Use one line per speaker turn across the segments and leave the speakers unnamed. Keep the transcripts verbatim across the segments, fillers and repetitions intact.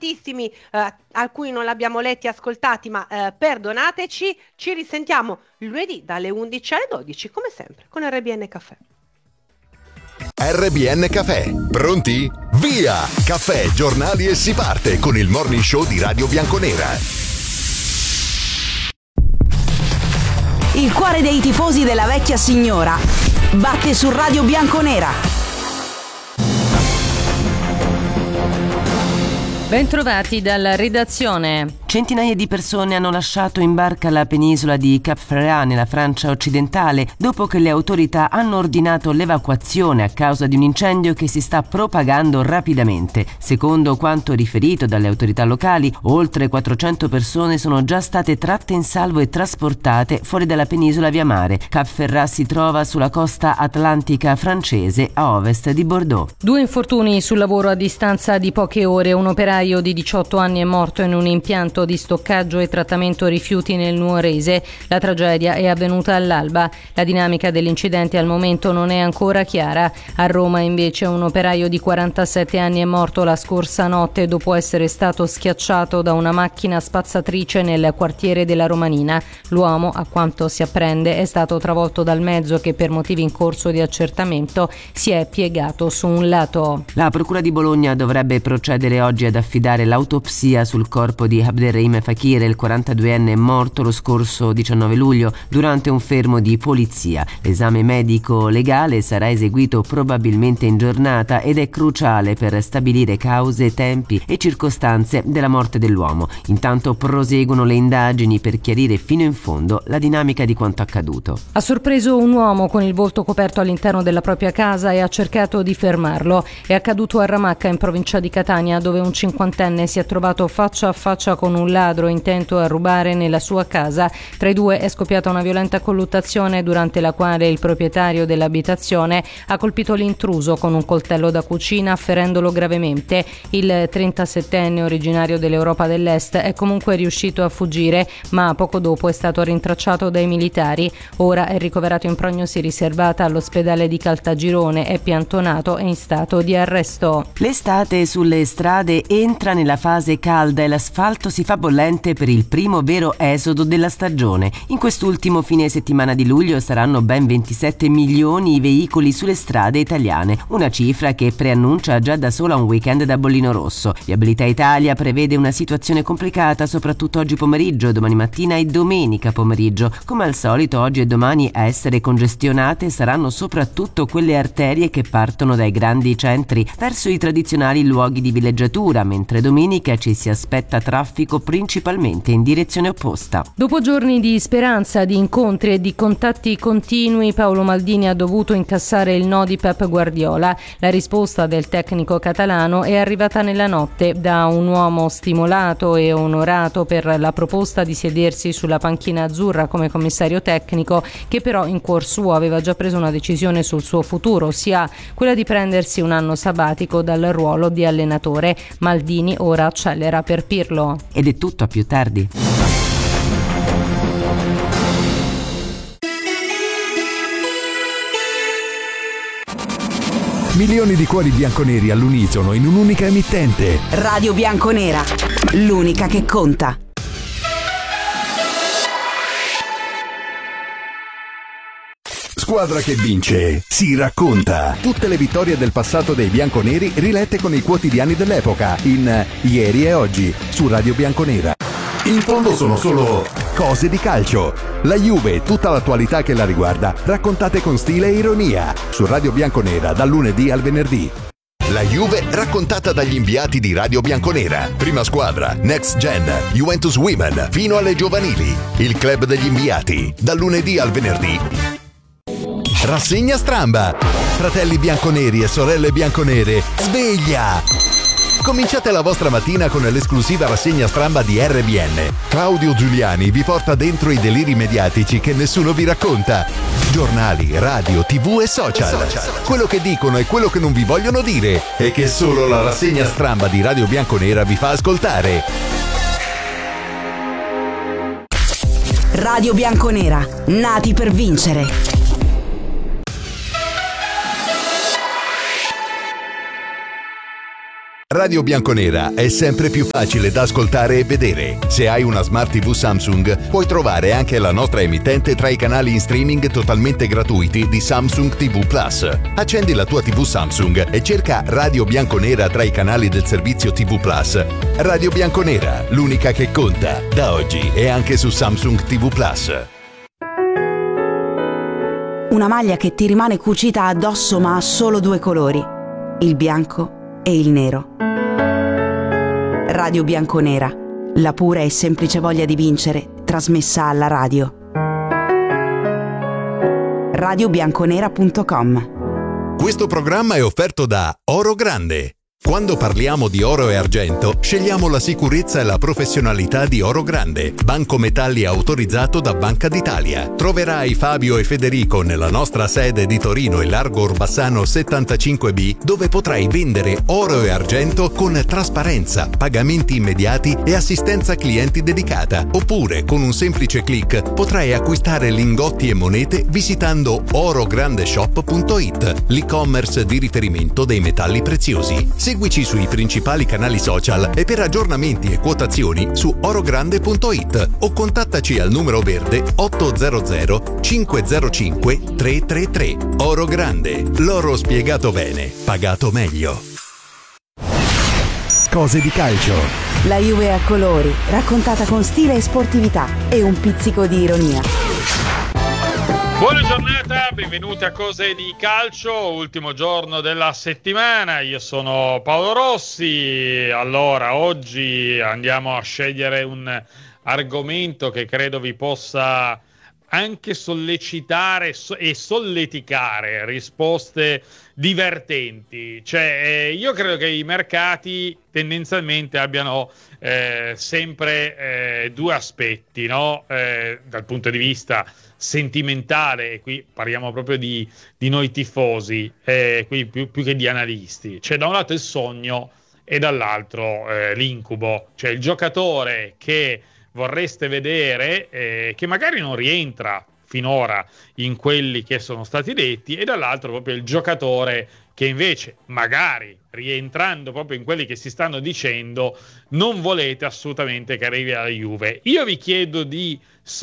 tantissimi eh, alcuni non l'abbiamo letti e ascoltati, ma eh, perdonateci. Ci risentiamo lunedì dalle undici alle dodici, come sempre, con R B N Caffè.
R B N Caffè, pronti? Via! Caffè, giornali e si parte con il morning show di Radio Bianconera.
Il cuore dei tifosi della vecchia signora batte su Radio Bianconera.
Bentrovati dalla redazione.
Centinaia di persone hanno lasciato in barca la penisola di Cap Ferrat nella Francia occidentale dopo che le autorità hanno ordinato l'evacuazione a causa di un incendio che si sta propagando rapidamente. Secondo quanto riferito dalle autorità locali, oltre quattrocento persone sono già state tratte in salvo e trasportate fuori dalla penisola via mare. Cap Ferrat si trova sulla costa atlantica francese a ovest di Bordeaux.
Due infortuni sul lavoro a distanza di poche ore. Un operaio di diciotto anni è morto in un impianto di stoccaggio e trattamento rifiuti nel Nuorese. La tragedia è avvenuta all'alba. La dinamica dell'incidente al momento non è ancora chiara. A Roma invece un operaio di quarantasette anni è morto la scorsa notte dopo essere stato schiacciato da una macchina spazzatrice nel quartiere della Romanina. L'uomo, a quanto si apprende, è stato travolto dal mezzo che per motivi in corso di accertamento si è piegato su un lato.
La Procura di Bologna dovrebbe procedere oggi ad affidare l'autopsia sul corpo di Abderrahim Fakir, il quarantaduenne morto lo scorso diciannove luglio durante un fermo di polizia. L'esame medico legale sarà eseguito probabilmente in giornata ed è cruciale per stabilire cause, tempi e circostanze della morte dell'uomo. Intanto proseguono le indagini per chiarire fino in fondo la dinamica di quanto accaduto.
Ha sorpreso un uomo con il volto coperto all'interno della propria casa e ha cercato di fermarlo. È accaduto a Ramacca, in provincia di Catania, dove un cinquantenne si è trovato faccia a faccia con un ladro intento a rubare nella sua casa. Tra i due è scoppiata una violenta colluttazione durante la quale il proprietario dell'abitazione ha colpito l'intruso con un coltello da cucina, ferendolo gravemente. Il trentasettenne, originario dell'Europa dell'Est, è comunque riuscito a fuggire, ma poco dopo è stato rintracciato dai militari. Ora è ricoverato in prognosi riservata all'ospedale di Caltagirone, è piantonato e in stato di arresto.
L'estate sulle strade entra nella fase calda e l'asfalto si fa bollente per il primo vero esodo della stagione. In quest'ultimo fine settimana di luglio saranno ben ventisette milioni i veicoli sulle strade italiane, una cifra che preannuncia già da sola un weekend da bollino rosso. Viabilità Italia prevede una situazione complicata soprattutto oggi pomeriggio, domani mattina e domenica pomeriggio. Come al solito, oggi e domani a essere congestionate saranno soprattutto quelle arterie che partono dai grandi centri verso i tradizionali luoghi di villeggiatura, mentre domenica ci si aspetta traffico principalmente in direzione opposta.
Dopo giorni di speranza, di incontri e di contatti continui, Paolo Maldini ha dovuto incassare il no di Pep Guardiola. La risposta del tecnico catalano è arrivata nella notte da un uomo stimolato e onorato per la proposta di sedersi sulla panchina azzurra come commissario tecnico, che però in cuor suo aveva già preso una decisione sul suo futuro, ossia quella di prendersi un anno sabbatico dal ruolo di allenatore. Maldini ora accelera per Pirlo.
Ed è tutto, a più tardi.
Milioni di cuori bianconeri all'unisono in un'unica emittente.
Radio Bianconera, l'unica che conta.
Squadra che vince si racconta. Tutte le vittorie del passato dei bianconeri rilette con i quotidiani dell'epoca in Ieri e Oggi su Radio Bianconera. In fondo sono solo cose di calcio. La Juve e tutta l'attualità che la riguarda, raccontate con stile e ironia su Radio Bianconera dal lunedì al venerdì.
La Juve raccontata dagli inviati di Radio Bianconera. Prima squadra, Next Gen, Juventus Women, fino alle giovanili. Il club degli inviati, dal lunedì al venerdì. Rassegna stramba. Fratelli bianconeri e sorelle bianconere, sveglia! Cominciate la vostra mattina con l'esclusiva rassegna stramba di R B N. Claudio Giuliani vi porta dentro i deliri mediatici che nessuno vi racconta. Giornali, radio, tv e social. Quello che dicono e quello che non vi vogliono dire e che solo la rassegna stramba di Radio Bianconera vi fa ascoltare.
Radio Bianconera, nati per vincere.
Radio Bianconera è sempre più facile da ascoltare e vedere. Se hai una Smart tivù Samsung, puoi trovare anche la nostra emittente tra i canali in streaming totalmente gratuiti di Samsung ti vu Plus. Accendi la tua tivù Samsung e cerca Radio Bianconera tra i canali del servizio ti vu Plus. Radio Bianconera, l'unica che conta. Da oggi è anche su Samsung ti vu Plus.
Una maglia che ti rimane cucita addosso ma ha solo due colori, il bianco e il nero. Radio Bianconera, la pura e semplice voglia di vincere, trasmessa alla radio. radio bianconera punto com.
Questo programma è offerto da Oro Grande. Quando parliamo di oro e argento, scegliamo la sicurezza e la professionalità di Oro Grande, banco metalli autorizzato da Banca d'Italia. Troverai Fabio e Federico nella nostra sede di Torino e Largo Orbassano settantacinque B, dove potrai vendere oro e argento con trasparenza, pagamenti immediati e assistenza clienti dedicata. Oppure, con un semplice click, potrai acquistare lingotti e monete visitando oro grande shop punto it, l'e-commerce di riferimento dei metalli preziosi. Seguici sui principali canali social e per aggiornamenti e quotazioni su oro grande punto it o contattaci al numero verde otto zero zero cinque zero cinque tre tre tre. Oro Grande, l'oro spiegato bene, pagato meglio.
Cose di calcio.
La Juve a colori, raccontata con stile e sportività e un pizzico di ironia.
Buona giornata, benvenuti a Cose di Calcio, ultimo giorno della settimana. Io sono Paolo Rossi. Allora, oggi andiamo a scegliere un argomento che credo vi possa anche sollecitare e solleticare risposte divertenti. Cioè, eh, io credo che i mercati tendenzialmente abbiano eh, sempre eh, due aspetti, no? Eh, dal punto di vista sentimentale, e qui parliamo proprio di, di noi tifosi, eh, qui più, più che di analisti. C'è da un lato il sogno e dall'altro eh, l'incubo, cioè il giocatore che vorreste vedere, eh, che magari non rientra finora in quelli che sono stati detti, e dall'altro proprio il giocatore che invece magari rientrando proprio in quelli che si stanno dicendo non volete assolutamente che arrivi alla Juve. Io vi chiedo di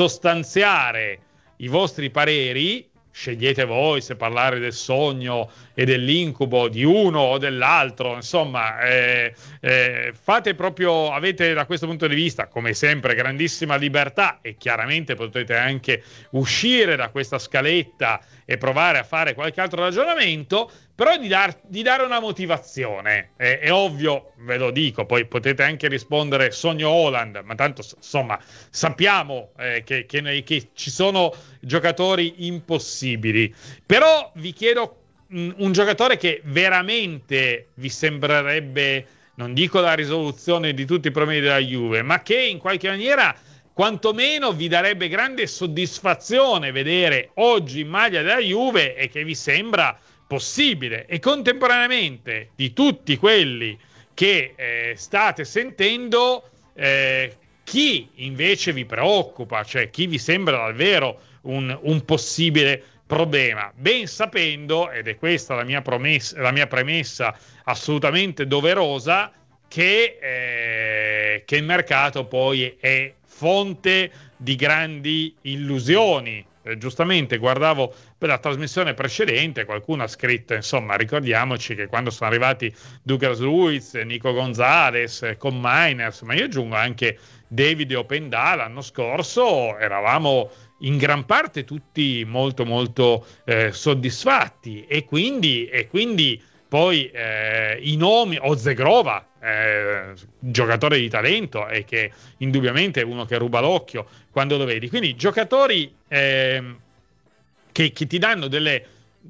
sostanziare i vostri pareri, scegliete voi se parlare del sogno e dell'incubo di uno o dell'altro, insomma, eh, eh, fate proprio, avete da questo punto di vista, come sempre, grandissima libertà, e chiaramente potete anche uscire da questa scaletta e provare a fare qualche altro ragionamento, però di, dar, di dare una motivazione. È, è ovvio, ve lo dico, poi potete anche rispondere sogno Haaland, ma tanto insomma sappiamo eh, che, che, che ci sono giocatori impossibili. Però vi chiedo mh, un giocatore che veramente vi sembrerebbe, non dico la risoluzione di tutti i problemi della Juve, ma che in qualche maniera quantomeno vi darebbe grande soddisfazione vedere oggi in maglia della Juve e che vi sembra possibile, e contemporaneamente di tutti quelli che eh, state sentendo, eh, chi invece vi preoccupa, cioè chi vi sembra davvero un, un possibile problema, ben sapendo, ed è questa la mia, promessa, la mia premessa assolutamente doverosa, che, eh, che il mercato poi è fonte di grandi illusioni. Eh, giustamente guardavo per la trasmissione precedente, qualcuno ha scritto, insomma, ricordiamoci che quando sono arrivati Douglas Luiz, Nico Gonzalez, con Miners, ma io aggiungo anche David Openda l'anno scorso, eravamo in gran parte tutti molto molto eh, soddisfatti, e quindi, e quindi poi eh, i nomi, Ozegrova, eh, giocatore di talento e che indubbiamente è uno che ruba l'occhio quando lo vedi, quindi giocatori eh, che, che ti danno delle,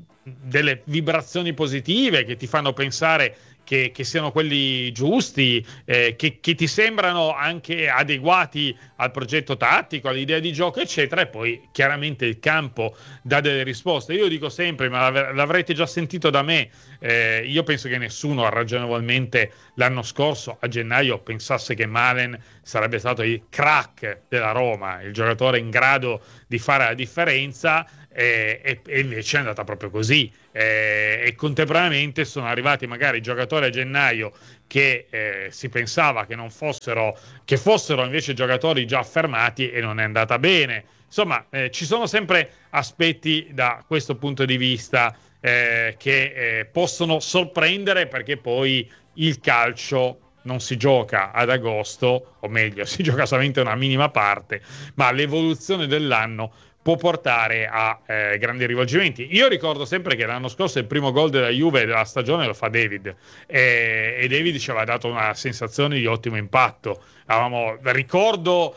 delle vibrazioni positive, che ti fanno pensare che, che siano quelli giusti, eh, che, che ti sembrano anche adeguati al progetto tattico, all'idea di gioco, eccetera, e poi chiaramente il campo dà delle risposte. Io dico sempre, ma l'avrete già sentito da me, eh, io penso che nessuno ragionevolmente l'anno scorso a gennaio pensasse che Malen sarebbe stato il crack della Roma, il giocatore in grado di fare la differenza. e, e, e invece è andata proprio così, e, e contemporaneamente sono arrivati magari giocatori a gennaio che eh, si pensava che non fossero, che fossero invece giocatori già affermati, e non è andata bene. Insomma, eh, ci sono sempre aspetti da questo punto di vista eh, che eh, possono sorprendere, perché poi il calcio non si gioca ad agosto, o meglio, si gioca solamente una minima parte, ma l'evoluzione dell'anno può portare a eh, grandi rivolgimenti. Io ricordo sempre che l'anno scorso il primo gol della Juve della stagione lo fa David, e, e David ci aveva dato una sensazione di ottimo impatto. Avevamo, ricordo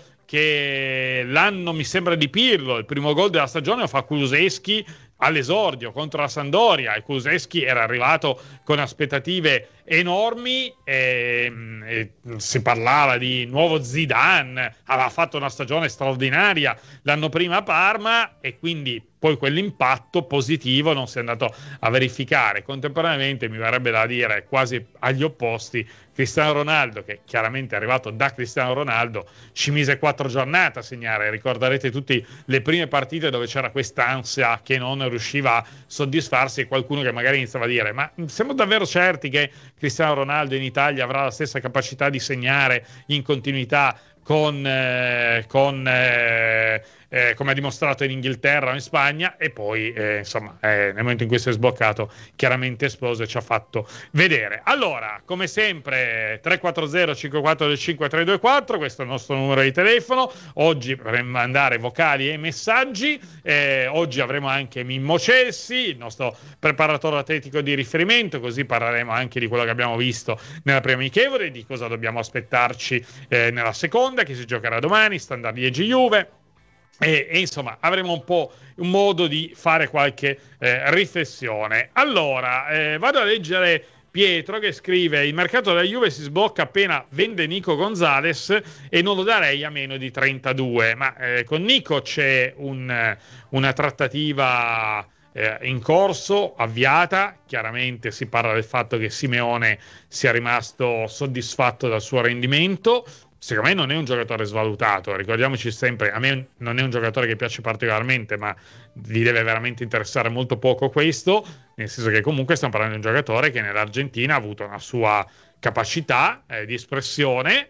che l'anno, mi sembra, di Pirlo, il primo gol della stagione lo fa Kulusevski all'esordio contro la Sampdoria, e Kulusevski era arrivato con aspettative enormi, e, e si parlava di nuovo Zidane, aveva fatto una stagione straordinaria l'anno prima a Parma, e quindi poi quell'impatto positivo non si è andato a verificare. Contemporaneamente mi verrebbe da dire, quasi agli opposti, Cristiano Ronaldo, che chiaramente è arrivato da Cristiano Ronaldo, ci mise quattro giornate a segnare. Ricorderete tutte le prime partite dove c'era quest'ansia che non riusciva a soddisfarsi, e qualcuno che magari iniziava a dire: ma siamo davvero certi che Cristiano Ronaldo in Italia avrà la stessa capacità di segnare in continuità con, eh, con eh, eh, come ha dimostrato in Inghilterra o in Spagna? E poi eh, insomma eh, nel momento in cui si è sbloccato chiaramente esploso e ci ha fatto vedere. Allora, come sempre, tre quattro zero cinque quattro due cinque tre due quattro, questo è il nostro numero di telefono. Oggi per mandare vocali e messaggi, eh, oggi avremo anche Mimmo Celsi, il nostro preparatore atletico di riferimento, così parleremo anche di quello che abbiamo visto nella prima amichevole, di cosa dobbiamo aspettarci eh, nella seconda, che si giocherà domani, Standard Liegi Juve. E, e insomma avremo un po' un modo di fare qualche eh, riflessione. Allora, eh, vado a leggere Pietro che scrive: il mercato della Juve si sblocca appena vende Nico Gonzalez, e non lo darei a meno di trentadue. Ma eh, con Nico c'è un, una trattativa eh, in corso, avviata. Chiaramente si parla del fatto che Simeone sia rimasto soddisfatto dal suo rendimento. Secondo me non è un giocatore svalutato, ricordiamoci sempre, a me non è un giocatore che piace particolarmente, ma vi deve veramente interessare molto poco questo, nel senso che comunque stiamo parlando di un giocatore che nell'Argentina ha avuto una sua capacità eh, di espressione,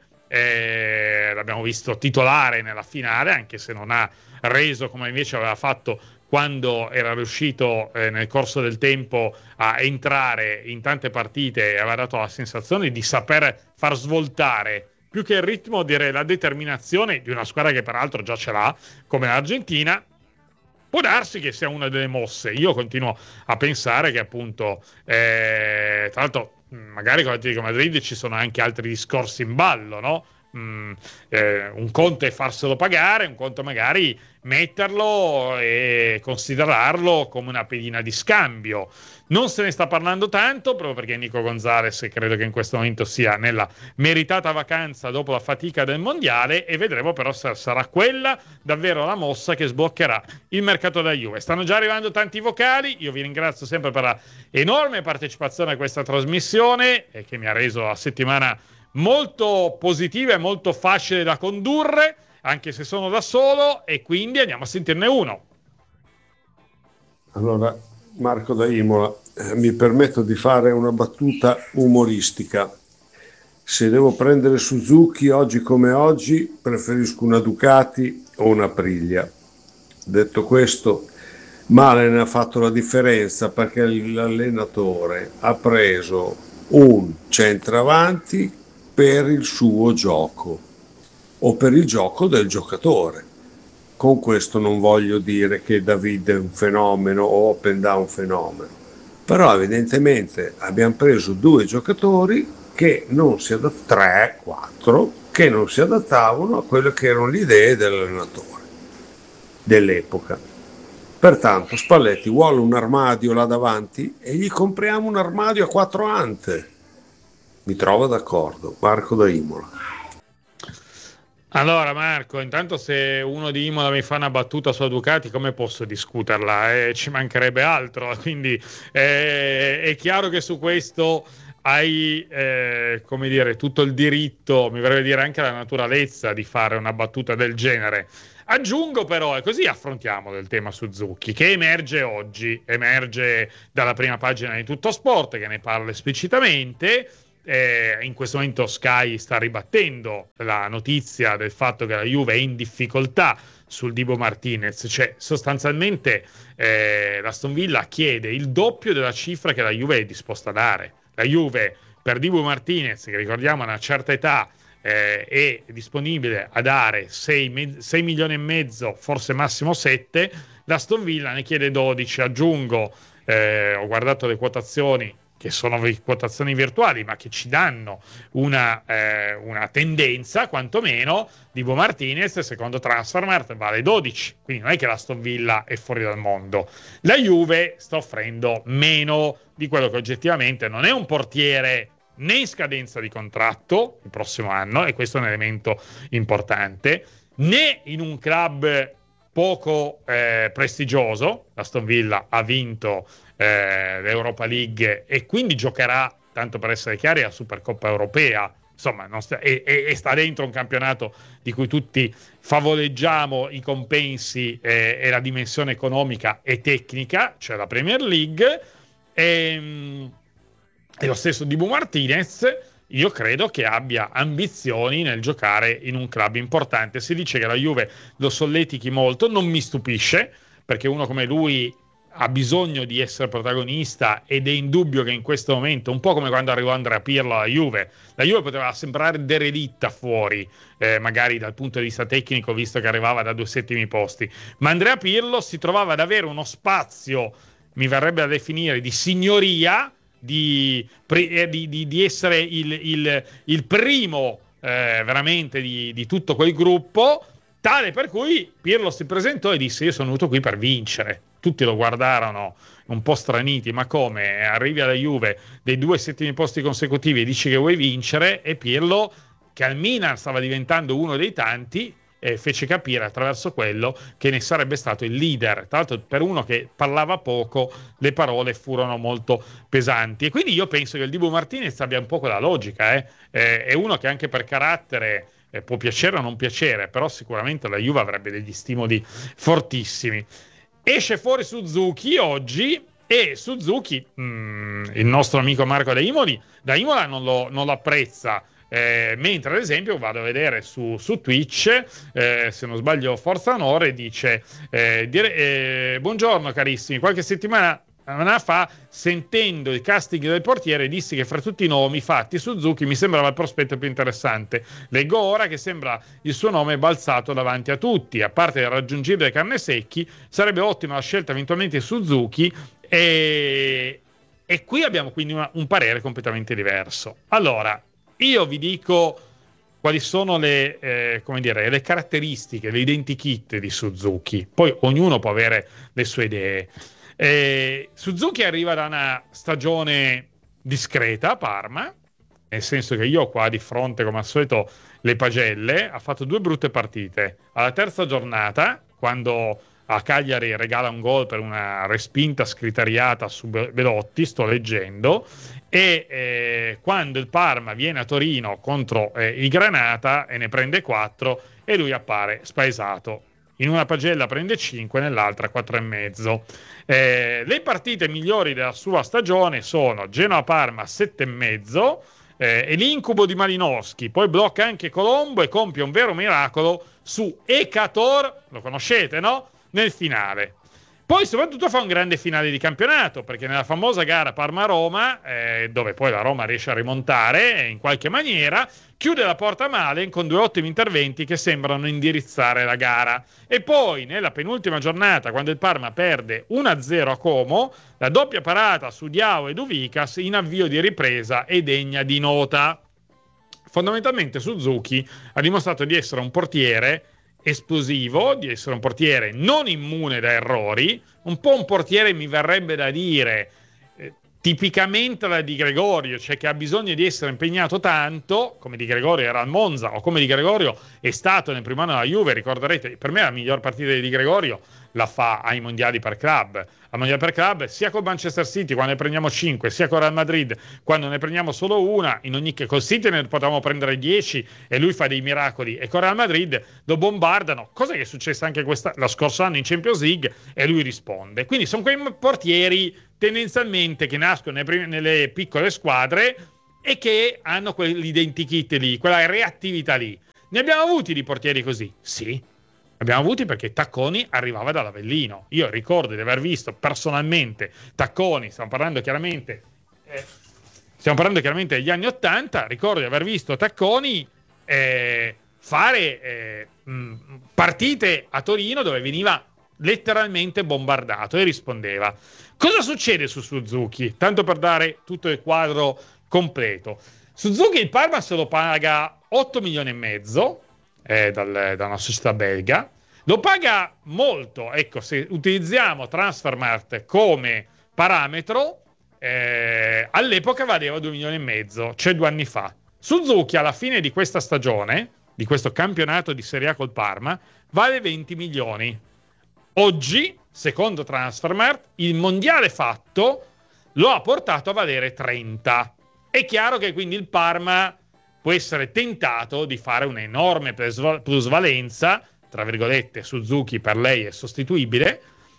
eh, l'abbiamo visto titolare nella finale, anche se non ha reso come invece aveva fatto quando era riuscito eh, nel corso del tempo a entrare in tante partite, e aveva dato la sensazione di saper far svoltare più che il ritmo, direi la determinazione di una squadra che peraltro già ce l'ha, come l'Argentina. Può darsi che sia una delle mosse. Io continuo a pensare che appunto, eh, tra l'altro magari con l'Atletico Madrid ci sono anche altri discorsi in ballo, no? Mm, eh, un conto è farselo pagare, un conto magari metterlo e considerarlo come una pedina di scambio. Non se ne sta parlando tanto, proprio perché Nico Gonzalez credo che in questo momento sia nella meritata vacanza dopo la fatica del mondiale, e vedremo però se sarà quella davvero la mossa che sbloccherà il mercato della Juve. Stanno già arrivando tanti vocali, io vi ringrazio sempre per la enorme partecipazione a questa trasmissione, e che mi ha reso la settimana molto positiva e molto facile da condurre, anche se sono da solo, e quindi andiamo a sentirne uno.
Allora, Marco da Imola, eh, mi permetto di fare una battuta umoristica. Se devo prendere Suzuki oggi come oggi, preferisco una Ducati o una Aprilia. Detto questo, Malen ha fatto la differenza, perché l'allenatore ha preso un centravanti per il suo gioco o per il gioco del giocatore. Con questo non voglio dire che David è un fenomeno o Openda un fenomeno, però evidentemente abbiamo preso due giocatori che non si adattavano, tre, quattro, che non si adattavano a quelle che erano le idee dell'allenatore dell'epoca. Pertanto Spalletti vuole un armadio là davanti e gli compriamo un armadio a quattro ante. Mi trovo d'accordo. Marco da Imola.
Allora Marco, intanto se uno di Imola mi fa una battuta sulla Ducati, come posso discuterla? Eh, ci mancherebbe altro, quindi eh, è chiaro che su questo hai eh, come dire tutto il diritto, mi verrebbe dire anche la naturalezza di fare una battuta del genere. Aggiungo però, e così affrontiamo il tema Suzuki, che emerge oggi, emerge dalla prima pagina di Tutto Sport, che ne parla esplicitamente. Eh, in questo momento Sky sta ribattendo la notizia del fatto che la Juve è in difficoltà sul Dibu Martinez, cioè sostanzialmente eh, l'Aston Villa chiede il doppio della cifra che la Juve è disposta a dare. La Juve per Dibu Martinez, che ricordiamo ha una certa età, eh, è disponibile a dare sei milioni e mezzo, forse massimo sette. L'Aston Villa ne chiede dodici. Aggiungo, eh, ho guardato le quotazioni, che sono quotazioni virtuali, ma che ci danno una, eh, una tendenza, quantomeno. Dibu Martinez, secondo Transfermarkt, vale dodici, quindi non è che l'Aston Villa è fuori dal mondo. La Juve sta offrendo meno di quello che oggettivamente non è un portiere né in scadenza di contratto il prossimo anno, e questo è un elemento importante, né in un club poco eh, prestigioso. L'Aston Villa ha vinto eh, l'Europa League e quindi giocherà, tanto per essere chiari, la Supercoppa Europea, insomma, non sta, e, e, e sta dentro un campionato di cui tutti favoleggiamo i compensi eh, e la dimensione economica e tecnica, cioè la Premier League. E, e lo stesso Dibu Martinez, io credo che abbia ambizioni nel giocare in un club importante. Si dice che la Juve lo solletichi molto, non mi stupisce, perché uno come lui ha bisogno di essere protagonista, ed è indubbio che in questo momento, un po' come quando arrivò Andrea Pirlo alla Juve, la Juve poteva sembrare derelitta fuori, eh, magari dal punto di vista tecnico, visto che arrivava da due settimi posti, ma Andrea Pirlo si trovava ad avere uno spazio, mi verrebbe da definire, di signoria, di, di, di, di essere il, il, il primo eh, veramente di, di tutto quel gruppo, tale per cui Pirlo si presentò e disse: io sono venuto qui per vincere. Tutti lo guardarono un po' straniti, ma come arrivi alla Juve dei due settimi posti consecutivi e dici che vuoi vincere? E Pirlo, che al Milan stava diventando uno dei tanti, eh, fece capire attraverso quello che ne sarebbe stato il leader. Tra l'altro, per uno che parlava poco, le parole furono molto pesanti, e quindi io penso che il Dibu Martinez abbia un po' quella logica, eh? Eh, è uno che anche per carattere eh, può piacere o non piacere, però sicuramente la Juve avrebbe degli stimoli fortissimi. Esce fuori Suzuki oggi, e Suzuki, mh, il nostro amico Marco da Imoli, da Imola non lo, non lo apprezza, eh, mentre ad esempio vado a vedere su, su Twitch, eh, se non sbaglio Forza Onore dice eh, dire, eh, buongiorno carissimi, qualche settimana fa, sentendo il casting del portiere, dissi che fra tutti i nomi fatti Suzuki mi sembrava il prospetto più interessante. Leggo ora che sembra il suo nome balzato davanti a tutti. A parte il raggiungibile Carnesecchi, sarebbe ottima la scelta eventualmente Suzuki, e, e qui abbiamo quindi una, un parere completamente diverso. Allora, io vi dico quali sono le, eh, come dire, le caratteristiche, le identikit di Suzuki, poi ognuno può avere le sue idee. Eh, Suzuki arriva da una stagione discreta a Parma, nel senso che io ho qua di fronte, come al solito, le pagelle. Ha fatto due brutte partite. Alla terza giornata, quando a Cagliari regala un gol per una respinta scriteriata su Belotti, sto leggendo, e eh, quando il Parma viene a Torino contro eh, il Granata e ne prende quattro, e lui appare spaesato. In una pagella prende cinque, nell'altra quattro e mezzo. Eh, le partite migliori della sua stagione sono Genoa-Parma sette e mezzo, eh, e l'incubo di Malinowski, poi blocca anche Colombo e compie un vero miracolo su Ekator, lo conoscete, no? Nel finale. Poi soprattutto fa un grande finale di campionato, perché nella famosa gara Parma-Roma, eh, dove poi la Roma riesce a rimontare in qualche maniera, chiude la porta male con due ottimi interventi che sembrano indirizzare la gara. E poi nella penultima giornata, quando il Parma perde uno a zero a Como, la doppia parata su Diao e Duvikas in avvio di ripresa è degna di nota. Fondamentalmente Suzuki ha dimostrato di essere un portiere esplosivo, di essere un portiere non immune da errori, un po' un portiere, mi verrebbe da dire, eh, tipicamente la Di Gregorio, cioè che ha bisogno di essere impegnato tanto, come Di Gregorio era al Monza, o come Di Gregorio è stato nel primo anno della Juve. Ricorderete, per me la miglior partita di Di Gregorio la fa ai mondiali per club. Al mondiale per club, sia col Manchester City quando ne prendiamo cinque, sia con Real Madrid quando ne prendiamo solo una, in ogni che col City ne potevamo prendere dieci e lui fa dei miracoli, e con Real Madrid lo bombardano, cosa che è successa anche questa, lo scorso anno in Champions League, e lui risponde. Quindi sono quei portieri tendenzialmente che nascono nelle, prime, nelle piccole squadre e che hanno quell'identikit lì, quella reattività lì. Ne abbiamo avuti di portieri così? Sì. Abbiamo avuti perché Tacconi arrivava dall'Avellino. Io ricordo di aver visto personalmente Tacconi, stiamo parlando chiaramente eh, stiamo parlando chiaramente degli anni Ottanta, ricordo di aver visto Tacconi eh, fare eh, mh, partite a Torino dove veniva letteralmente bombardato e rispondeva. Cosa succede su Suzuki? Tanto per dare tutto il quadro completo. Suzuki il Parma se lo paga otto milioni e mezzo Eh, dal, da una società belga, lo paga molto. Ecco, se utilizziamo Transfermarkt come parametro, eh, all'epoca valeva due milioni e mezzo, cioè due anni fa. Suzuki alla fine di questa stagione, di questo campionato di Serie A col Parma, vale venti milioni. Oggi, secondo Transfermarkt, il mondiale fatto lo ha portato a valere trenta. È chiaro che quindi il Parma può essere tentato di fare un'enorme plusvalenza, tra virgolette, Suzuki per lei è sostituibile,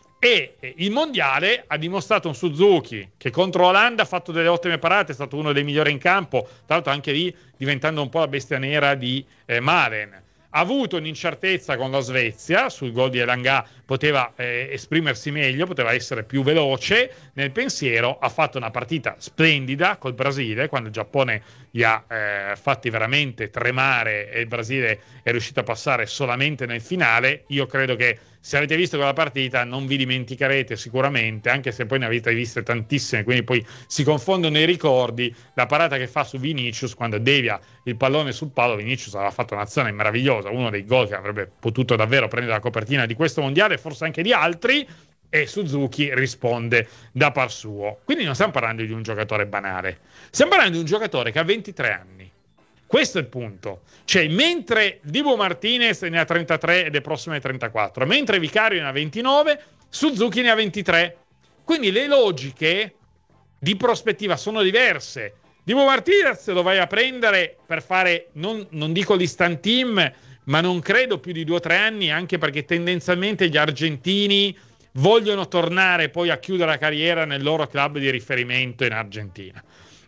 e il mondiale ha dimostrato un Suzuki che contro l'Olanda ha fatto delle ottime parate, è stato uno dei migliori in campo, tra l'altro anche lì diventando un po' la bestia nera di eh, Malen. Ha avuto un'incertezza con la Svezia, sul gol di Elanga poteva eh, esprimersi meglio, poteva essere più veloce nel pensiero, ha fatto una partita splendida col Brasile, quando il Giappone gli ha eh, fatti veramente tremare e il Brasile è riuscito a passare solamente nel finale. Io credo che se avete visto quella partita non vi dimenticherete sicuramente, anche se poi ne avete viste tantissime, quindi poi si confondono i ricordi, la parata che fa su Vinicius quando devia il pallone sul palo. Vinicius aveva fatto un'azione meravigliosa, uno dei gol che avrebbe potuto davvero prendere la copertina di questo mondiale, forse anche di altri, e Suzuki risponde da par suo. Quindi non stiamo parlando di un giocatore banale, stiamo parlando di un giocatore che ha ventitré anni. Questo è il punto. Cioè, mentre Dibu Martinez ne ha trentatré ed è prossimo ai trentaquattro, mentre Vicario ne ha ventinove, Suzuki ne ha ventitré. Quindi le logiche di prospettiva sono diverse. Dibu Martinez lo vai a prendere per fare, non, non dico l'instant team, ma non credo più di due o tre anni, anche perché tendenzialmente gli argentini vogliono tornare poi a chiudere la carriera nel loro club di riferimento in Argentina.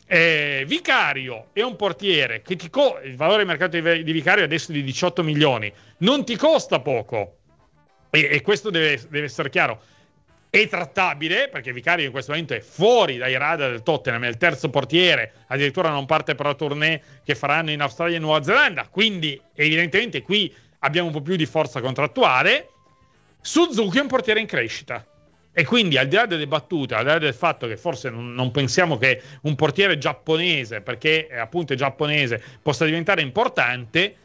Eh, Vicario è un portiere che ti co- il valore di mercato di, di Vicario adesso è di diciotto milioni, non ti costa poco, e, e questo deve, deve essere chiaro. È trattabile perché Vicario in questo momento è fuori dai radar del Tottenham, è il terzo portiere, addirittura non parte per la tournée che faranno in Australia e Nuova Zelanda, quindi evidentemente qui abbiamo un po' più di forza contrattuale. Suzuki è un portiere in crescita. E quindi, al di là delle battute, al di là del fatto che forse non, non pensiamo che un portiere giapponese, perché eh, appunto è giapponese, possa diventare importante,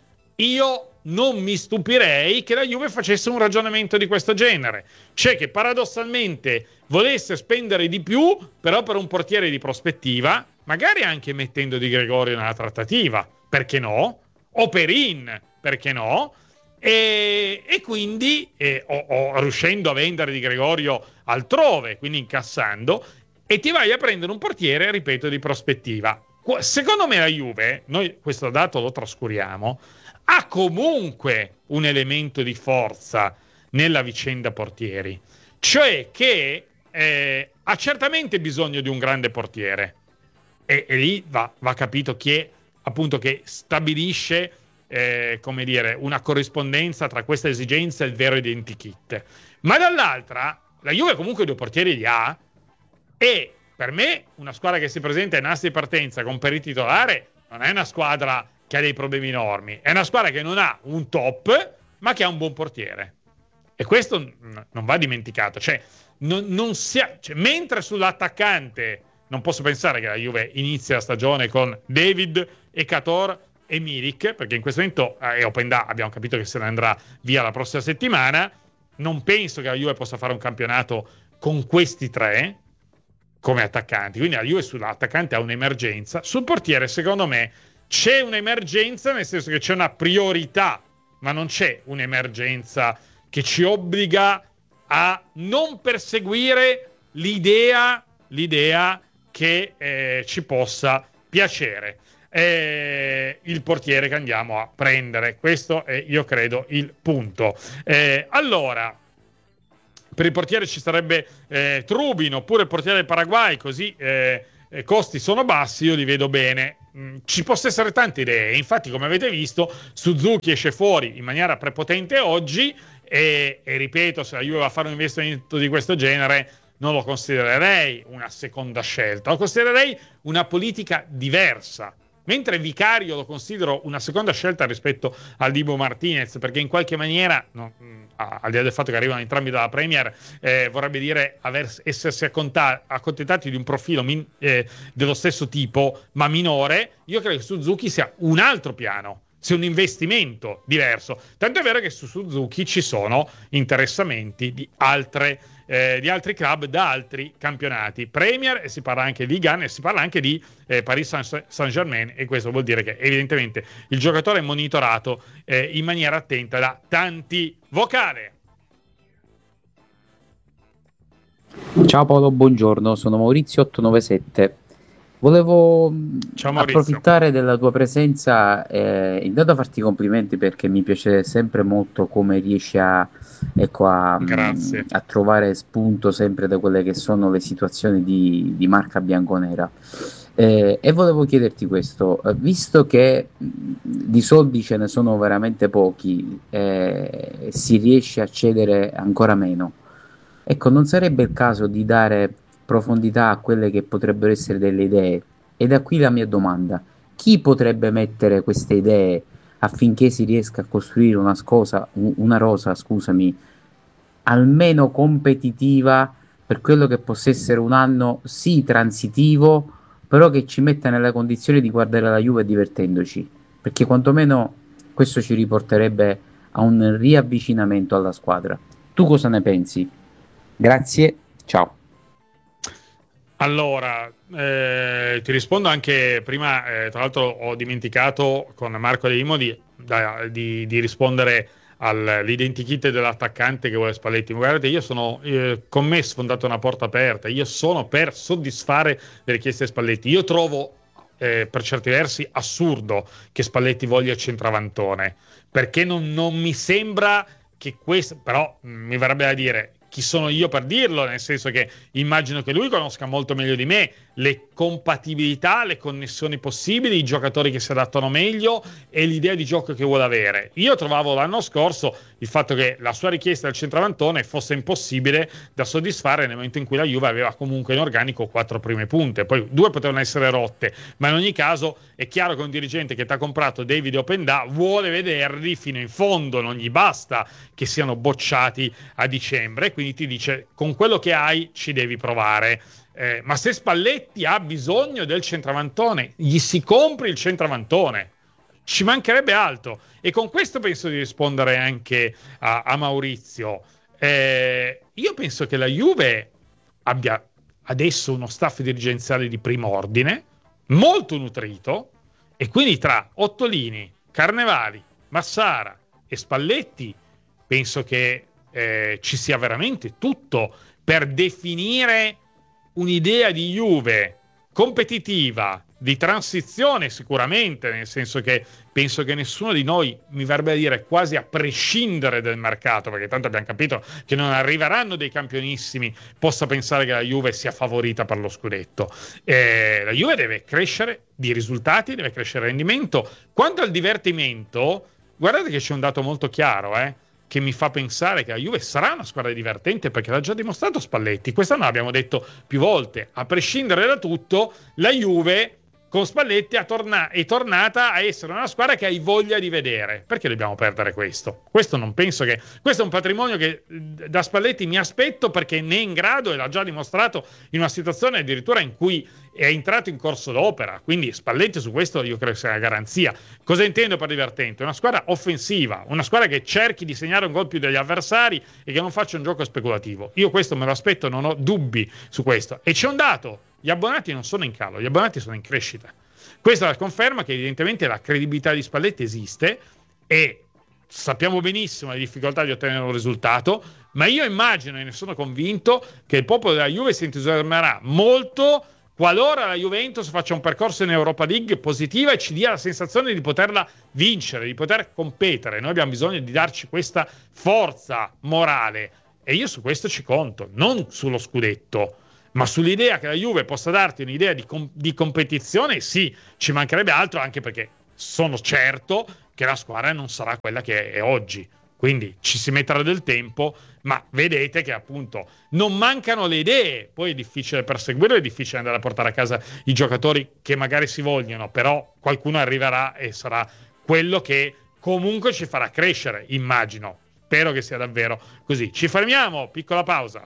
io non mi stupirei che la Juve facesse un ragionamento di questo genere. Cioè che paradossalmente volesse spendere di più, però per un portiere di prospettiva, magari anche mettendo Di Gregorio nella trattativa, perché no? O Perin, perché no? E, e quindi eh, o, o riuscendo a vendere Di Gregorio altrove, quindi incassando, e ti vai a prendere un portiere, ripeto, di prospettiva. Secondo me la Juve, noi questo dato lo trascuriamo, ha comunque un elemento di forza nella vicenda portieri, cioè che eh, ha certamente bisogno di un grande portiere, e, e lì va, va capito chi è appunto che stabilisce Eh, come dire, una corrispondenza tra questa esigenza e il vero identikit. Ma dall'altra, la Juve comunque due portieri li ha, e per me una squadra che si presenta in asse di partenza con Perin titolare non è una squadra che ha dei problemi enormi, è una squadra che non ha un top, ma che ha un buon portiere. E questo n- non va dimenticato. Cioè, non, non sia, cioè, mentre sull'attaccante non posso pensare che la Juve inizi la stagione con David e Cator e Milik, perché in questo momento è Open Da, abbiamo capito che se ne andrà via la prossima settimana. Non penso che la Juve possa fare un campionato con questi tre come attaccanti, quindi la Juve sull'attaccante ha un'emergenza. Sul portiere secondo me c'è un'emergenza, nel senso che c'è una priorità, ma non c'è un'emergenza che ci obbliga a non perseguire l'idea, l'idea che eh, ci possa piacere. Eh, il portiere che andiamo a prendere, questo è, io credo, il punto. Eh, allora, per il portiere ci sarebbe eh, Trubin oppure il portiere del Paraguay, così eh, eh, costi sono bassi, io li vedo bene. Mm, ci possono essere tante idee, infatti come avete visto Suzuki esce fuori in maniera prepotente oggi e, e ripeto, se la Juve va a fare un investimento di questo genere non lo considererei una seconda scelta, lo considererei una politica diversa. Mentre Vicario lo considero una seconda scelta rispetto al Dibu Martinez, perché in qualche maniera, no, al di là del fatto che arrivano entrambi dalla Premier, eh, vorrebbe dire aver, essersi acconta- accontentati di un profilo min- eh, dello stesso tipo, ma minore. Io credo che Suzuki sia un altro piano, sia un investimento diverso. Tanto è vero che su Suzuki ci sono interessamenti di altre Eh, di altri club da altri campionati Premier, e si parla anche di Ligue uno e si parla anche di eh, Paris Saint-Germain, e questo vuol dire che evidentemente il giocatore è monitorato eh, in maniera attenta da tanti. Vocale.
Ciao Paolo, buongiorno, sono Maurizio ottocentonovantasette. Volevo
Ciao, Maurizio.
approfittare della tua presenza e intanto farti complimenti, perché mi piace sempre molto come riesci a, ecco, a, a trovare spunto sempre da quelle che sono le situazioni di, di marca bianconera. Eh, e volevo chiederti questo, visto che di soldi ce ne sono veramente pochi e eh, si riesce a cedere ancora meno, ecco, non sarebbe il caso di dare profondità a quelle che potrebbero essere delle idee? E da qui la mia domanda: chi potrebbe mettere queste idee affinché si riesca a costruire una, scosa, una rosa, scusami, almeno competitiva per quello che possa essere un anno sì transitivo, però che ci metta nella condizione di guardare la Juve divertendoci, perché quantomeno questo ci riporterebbe a un riavvicinamento alla squadra. Tu cosa ne pensi? Grazie, ciao.
Allora, eh, ti rispondo anche prima, eh, tra l'altro ho dimenticato con Marco De Imo di, da, di, di rispondere all'identikit dell'attaccante che vuole Spalletti. Guardate, io sono, eh, con me sfondate una porta aperta, io sono per soddisfare le richieste di Spalletti. Io trovo eh, per certi versi assurdo che Spalletti voglia il centravantone, perché non, non mi sembra che questo, però mh, mi verrebbe da dire chi sono io per dirlo, nel senso che immagino che lui conosca molto meglio di me le compatibilità, le connessioni possibili, i giocatori che si adattano meglio e l'idea di gioco che vuole avere. Io trovavo l'anno scorso il fatto che la sua richiesta del centravantone fosse impossibile da soddisfare nel momento in cui la Juve aveva comunque in organico quattro prime punte, poi due potevano essere rotte, ma in ogni caso è chiaro che un dirigente che ti ha comprato David Openda vuole vederli fino in fondo, non gli basta che siano bocciati a dicembre, quindi ti dice con quello che hai ci devi provare. Eh, ma se Spalletti ha bisogno del centravantone, gli si compri il centravantone, ci mancherebbe altro. E con questo penso di rispondere anche a, a Maurizio. Eh, io penso che la Juve abbia adesso uno staff dirigenziale di primo ordine, molto nutrito, e quindi tra Ottolini, Carnevali, Massara e Spalletti penso che eh, ci sia veramente tutto per definire un'idea di Juve competitiva, di transizione sicuramente, nel senso che penso che nessuno di noi, mi verrebbe a dire quasi a prescindere dal mercato, perché tanto abbiamo capito che non arriveranno dei campionissimi, possa pensare che la Juve sia favorita per lo scudetto. Eh, la Juve deve crescere di risultati, deve crescere il rendimento. Quanto al divertimento, guardate che c'è un dato molto chiaro, eh, che mi fa pensare che la Juve sarà una squadra divertente, perché l'ha già dimostrato Spalletti. Quest'anno l'abbiamo detto più volte, a prescindere da tutto, la Juve con Spalletti è, torna- è tornata a essere una squadra che hai voglia di vedere. Perché dobbiamo perdere questo? Questo non penso che... Questo è un patrimonio che da Spalletti mi aspetto, perché ne è in grado e l'ha già dimostrato in una situazione addirittura in cui è entrato in corso d'opera. Quindi Spalletti su questo io credo sia una garanzia. Cosa intendo per divertente? Una squadra offensiva, una squadra che cerchi di segnare un gol più degli avversari e che non faccia un gioco speculativo. Io questo me lo aspetto, non ho dubbi su questo. E c'è un dato: gli abbonati non sono in calo, gli abbonati sono in crescita. Questa conferma che evidentemente la credibilità di Spalletti esiste, e sappiamo benissimo le difficoltà di ottenere un risultato, ma io immagino e ne sono convinto che il popolo della Juve si entusiasmerà molto qualora la Juventus faccia un percorso in Europa League positiva e ci dia la sensazione di poterla vincere, di poter competere. Noi abbiamo bisogno di darci questa forza morale e io su questo ci conto, non sullo scudetto, ma sull'idea che la Juve possa darti un'idea di, com- di competizione. Sì, ci mancherebbe altro, anche perché sono certo che la squadra non sarà quella che è oggi. Quindi ci si metterà del tempo, ma vedete che appunto non mancano le idee. Poi è difficile perseguirle, è difficile andare a portare a casa i giocatori che magari si vogliono, però qualcuno arriverà e sarà quello che comunque ci farà crescere, immagino. Spero che sia davvero così. Ci fermiamo, piccola pausa.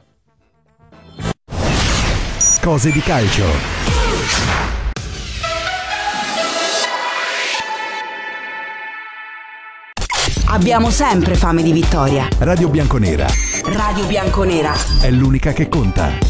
Cose di calcio.
Abbiamo sempre fame di vittoria.
Radio Bianconera.
Radio Bianconera.
È l'unica che conta.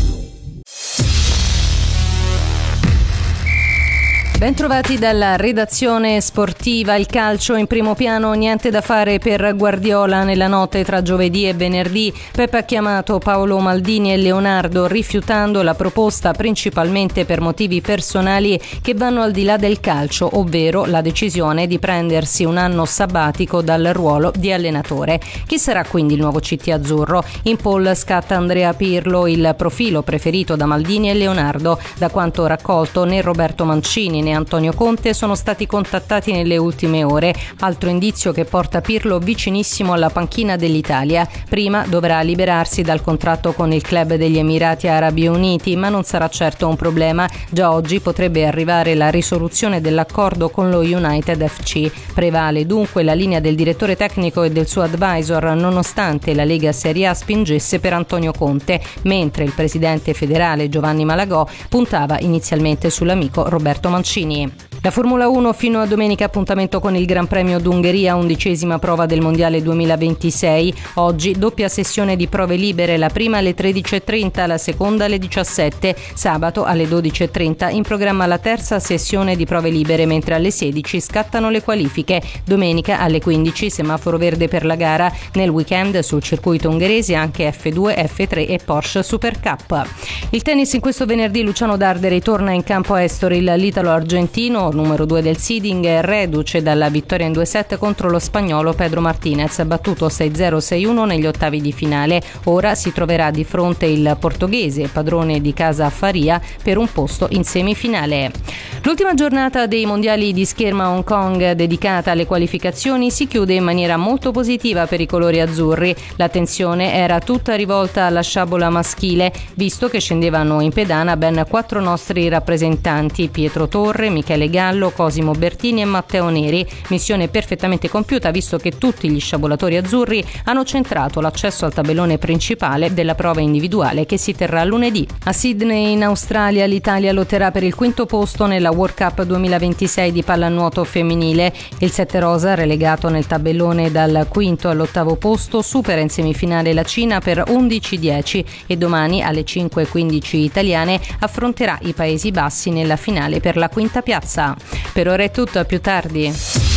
Bentrovati dalla redazione sportiva. Il calcio in primo piano, niente da fare per Guardiola nella notte tra giovedì e venerdì. Peppe ha chiamato Paolo Maldini e Leonardo, rifiutando la proposta principalmente per motivi personali che vanno al di là del calcio, ovvero la decisione di prendersi un anno sabbatico dal ruolo di allenatore. Chi sarà quindi il nuovo C T azzurro? In poll scatta Andrea Pirlo, il profilo preferito da Maldini e Leonardo. Da quanto raccolto, né Roberto Mancini né Antonio Conte sono stati contattati nelle ultime ore, altro indizio che porta Pirlo vicinissimo alla panchina dell'Italia. Prima dovrà liberarsi dal contratto con il club degli Emirati Arabi Uniti, ma non sarà certo un problema. Già oggi potrebbe arrivare la risoluzione dell'accordo con lo United F C. Prevale dunque la linea del direttore tecnico e del suo advisor, nonostante la Lega Serie A spingesse per Antonio Conte, mentre il presidente federale Giovanni Malagò puntava inizialmente sull'amico Roberto Mancini. La Formula uno fino a domenica, appuntamento con il Gran Premio d'Ungheria, undicesima prova del Mondiale duemilaventisei. Oggi doppia sessione di prove libere, la prima alle tredici e trenta, la seconda alle diciassette. Sabato alle dodici e trenta in programma la terza sessione di prove libere, mentre alle sedici scattano le qualifiche. Domenica alle quindici semaforo verde per la gara. Nel weekend sul circuito ungherese anche F due, F tre e Porsche Super Cup. Il tennis in questo venerdì, Luciano Darderi torna in campo a Estoril. L'italo argentino, numero due del seeding, è reduce dalla vittoria in due set contro lo spagnolo Pedro Martinez, battuto sei zero sei uno negli ottavi di finale. Ora si troverà di fronte il portoghese, padrone di casa Faria, per un posto in semifinale. L'ultima giornata dei mondiali di scherma a Hong Kong, dedicata alle qualificazioni, si chiude in maniera molto positiva per i colori azzurri. L'attenzione era tutta rivolta alla sciabola maschile, visto che scendevano in pedana ben quattro nostri rappresentanti: Pietro Torre, Michele Gallo, Cosimo Bertini e Matteo Neri. Missione perfettamente compiuta, visto che tutti gli sciabolatori azzurri hanno centrato l'accesso al tabellone principale della prova individuale che si terrà lunedì. A Sydney in Australia l'Italia lotterà per il quinto posto nella World Cup duemilaventisei di pallanuoto femminile. Il sette rosa, relegato nel tabellone dal quinto all'ottavo posto, supera in semifinale la Cina per undici dieci e domani alle cinque e quindici italiane affronterà i Paesi Bassi nella finale per la quinta piazza. Per ora è tutto, a più tardi.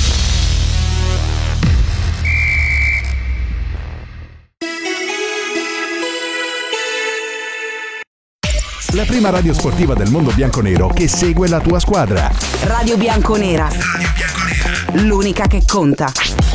La prima radio sportiva del mondo bianconero che segue la tua squadra.
Radio Bianconera. Radio Bianconera. L'unica che conta.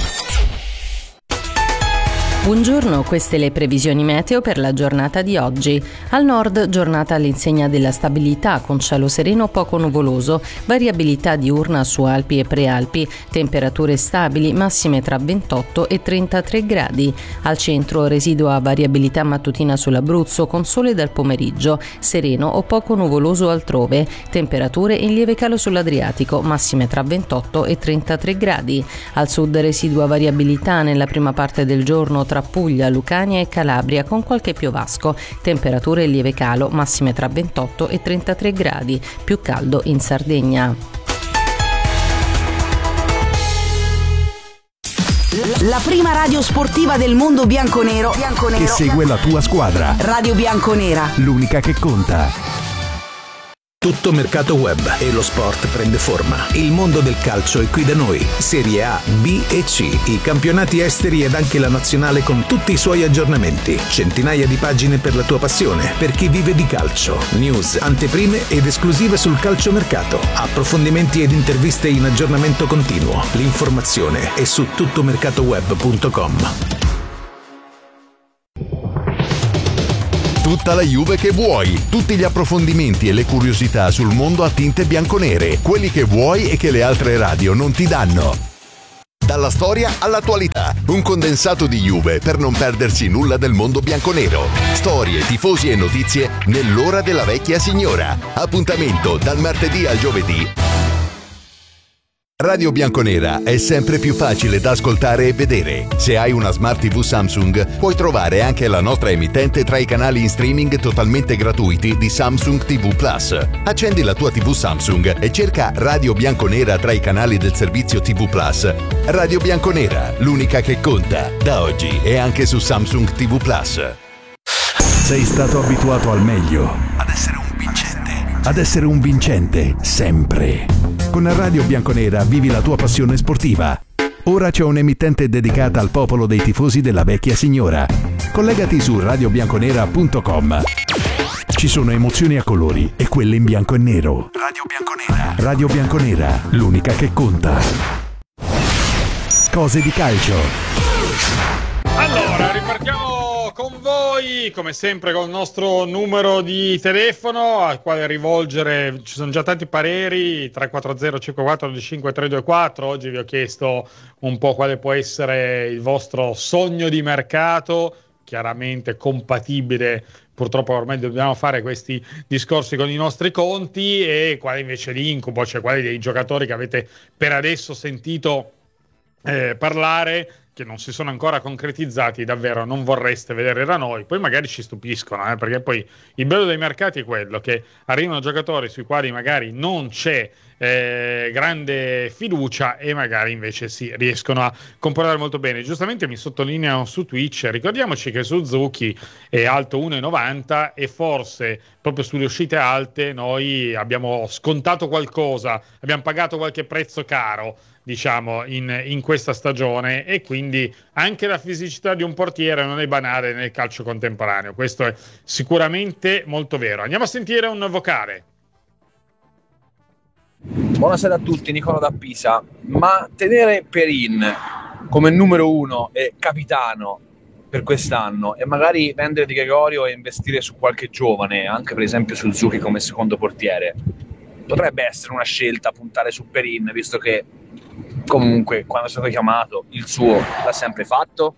Buongiorno, queste le previsioni meteo per la giornata di oggi. Al nord, giornata all'insegna della stabilità, con cielo sereno poco nuvoloso, variabilità diurna su Alpi e Prealpi, temperature stabili, massime tra ventotto e trentatré gradi. Al centro, residua variabilità mattutina sull'Abruzzo, con sole dal pomeriggio, sereno o poco nuvoloso altrove, temperature in lieve calo sull'Adriatico, massime tra ventotto e trentatré gradi. Al sud, residua variabilità nella prima parte del giorno tra Puglia, Lucania e Calabria, con qualche piovasco, temperature in lieve calo, massime tra ventotto e trentatré gradi, più caldo in Sardegna.
La prima radio sportiva del mondo bianconero, bianconero
che segue la tua squadra.
Radio Bianconera.
L'unica che conta.
Tutto mercato web e lo sport prende forma. Il mondo del calcio è qui da noi. Serie A, B e C, i campionati esteri ed anche la nazionale con tutti i suoi aggiornamenti. Centinaia di pagine per la tua passione, per chi vive di calcio. News, anteprime ed esclusive sul calciomercato. Approfondimenti ed interviste in aggiornamento continuo. L'informazione è su tuttomercatoweb punto com.
Tutta la Juve che vuoi, tutti gli approfondimenti e le curiosità sul mondo a tinte bianconere, quelli che vuoi e che le altre radio non ti danno. Dalla storia all'attualità, un condensato di Juve per non perdersi nulla del mondo bianconero. Storie, tifosi e notizie nell'ora della vecchia signora. Appuntamento dal martedì al giovedì. Radio Bianconera è sempre più facile da ascoltare e vedere. Se hai una Smart tivù Samsung, puoi trovare anche la nostra emittente tra i canali in streaming totalmente gratuiti di Samsung tivù Plus. Accendi la tua tivù Samsung e cerca Radio Bianconera tra i canali del servizio tivù Plus. Radio Bianconera, l'unica che conta. Da oggi è anche su Samsung tivù Plus.
Sei stato abituato al meglio, ad essere un vincente, ad essere un vincente sempre. Con Radio Bianconera vivi la tua passione sportiva. Ora c'è un'emittente dedicata al popolo dei tifosi della vecchia signora. Collegati su radio bianconera punto com. Ci sono emozioni a colori e quelle in bianco e nero. Radio Bianconera. Radio Bianconera, l'unica che conta. Cose di calcio.
Allora, ripartiamo con voi, come sempre con il nostro numero di telefono al quale rivolgere, ci sono già tanti pareri, tre quattro zero cinque quattro cinque tre due quattro. Oggi vi ho chiesto un po' quale può essere il vostro sogno di mercato, chiaramente compatibile, purtroppo ormai dobbiamo fare questi discorsi con i nostri conti, e quale invece l'incubo, cioè quali dei giocatori che avete per adesso sentito eh, parlare, che non si sono ancora concretizzati, davvero non vorreste vedere da noi. Poi magari ci stupiscono, eh, perché poi il bello dei mercati è quello che arrivano giocatori sui quali magari non c'è eh, grande fiducia e magari invece si riescono a comportare molto bene. Giustamente mi sottolineano su Twitch, ricordiamoci che Suzuki è alto uno virgola novanta e forse proprio sulle uscite alte noi abbiamo scontato qualcosa, abbiamo pagato qualche prezzo caro, diciamo, in, in questa stagione, e quindi anche la fisicità di un portiere non è banale nel calcio contemporaneo. Questo è sicuramente molto vero. Andiamo a sentire un vocale.
Buonasera a tutti, Nicola da Pisa. Ma tenere Perin come numero uno e capitano per quest'anno e magari vendere Di Gregorio e investire su qualche giovane, anche per esempio Suzuki come secondo portiere, potrebbe essere una scelta, puntare su Perin, visto che comunque quando è stato chiamato il suo l'ha sempre fatto.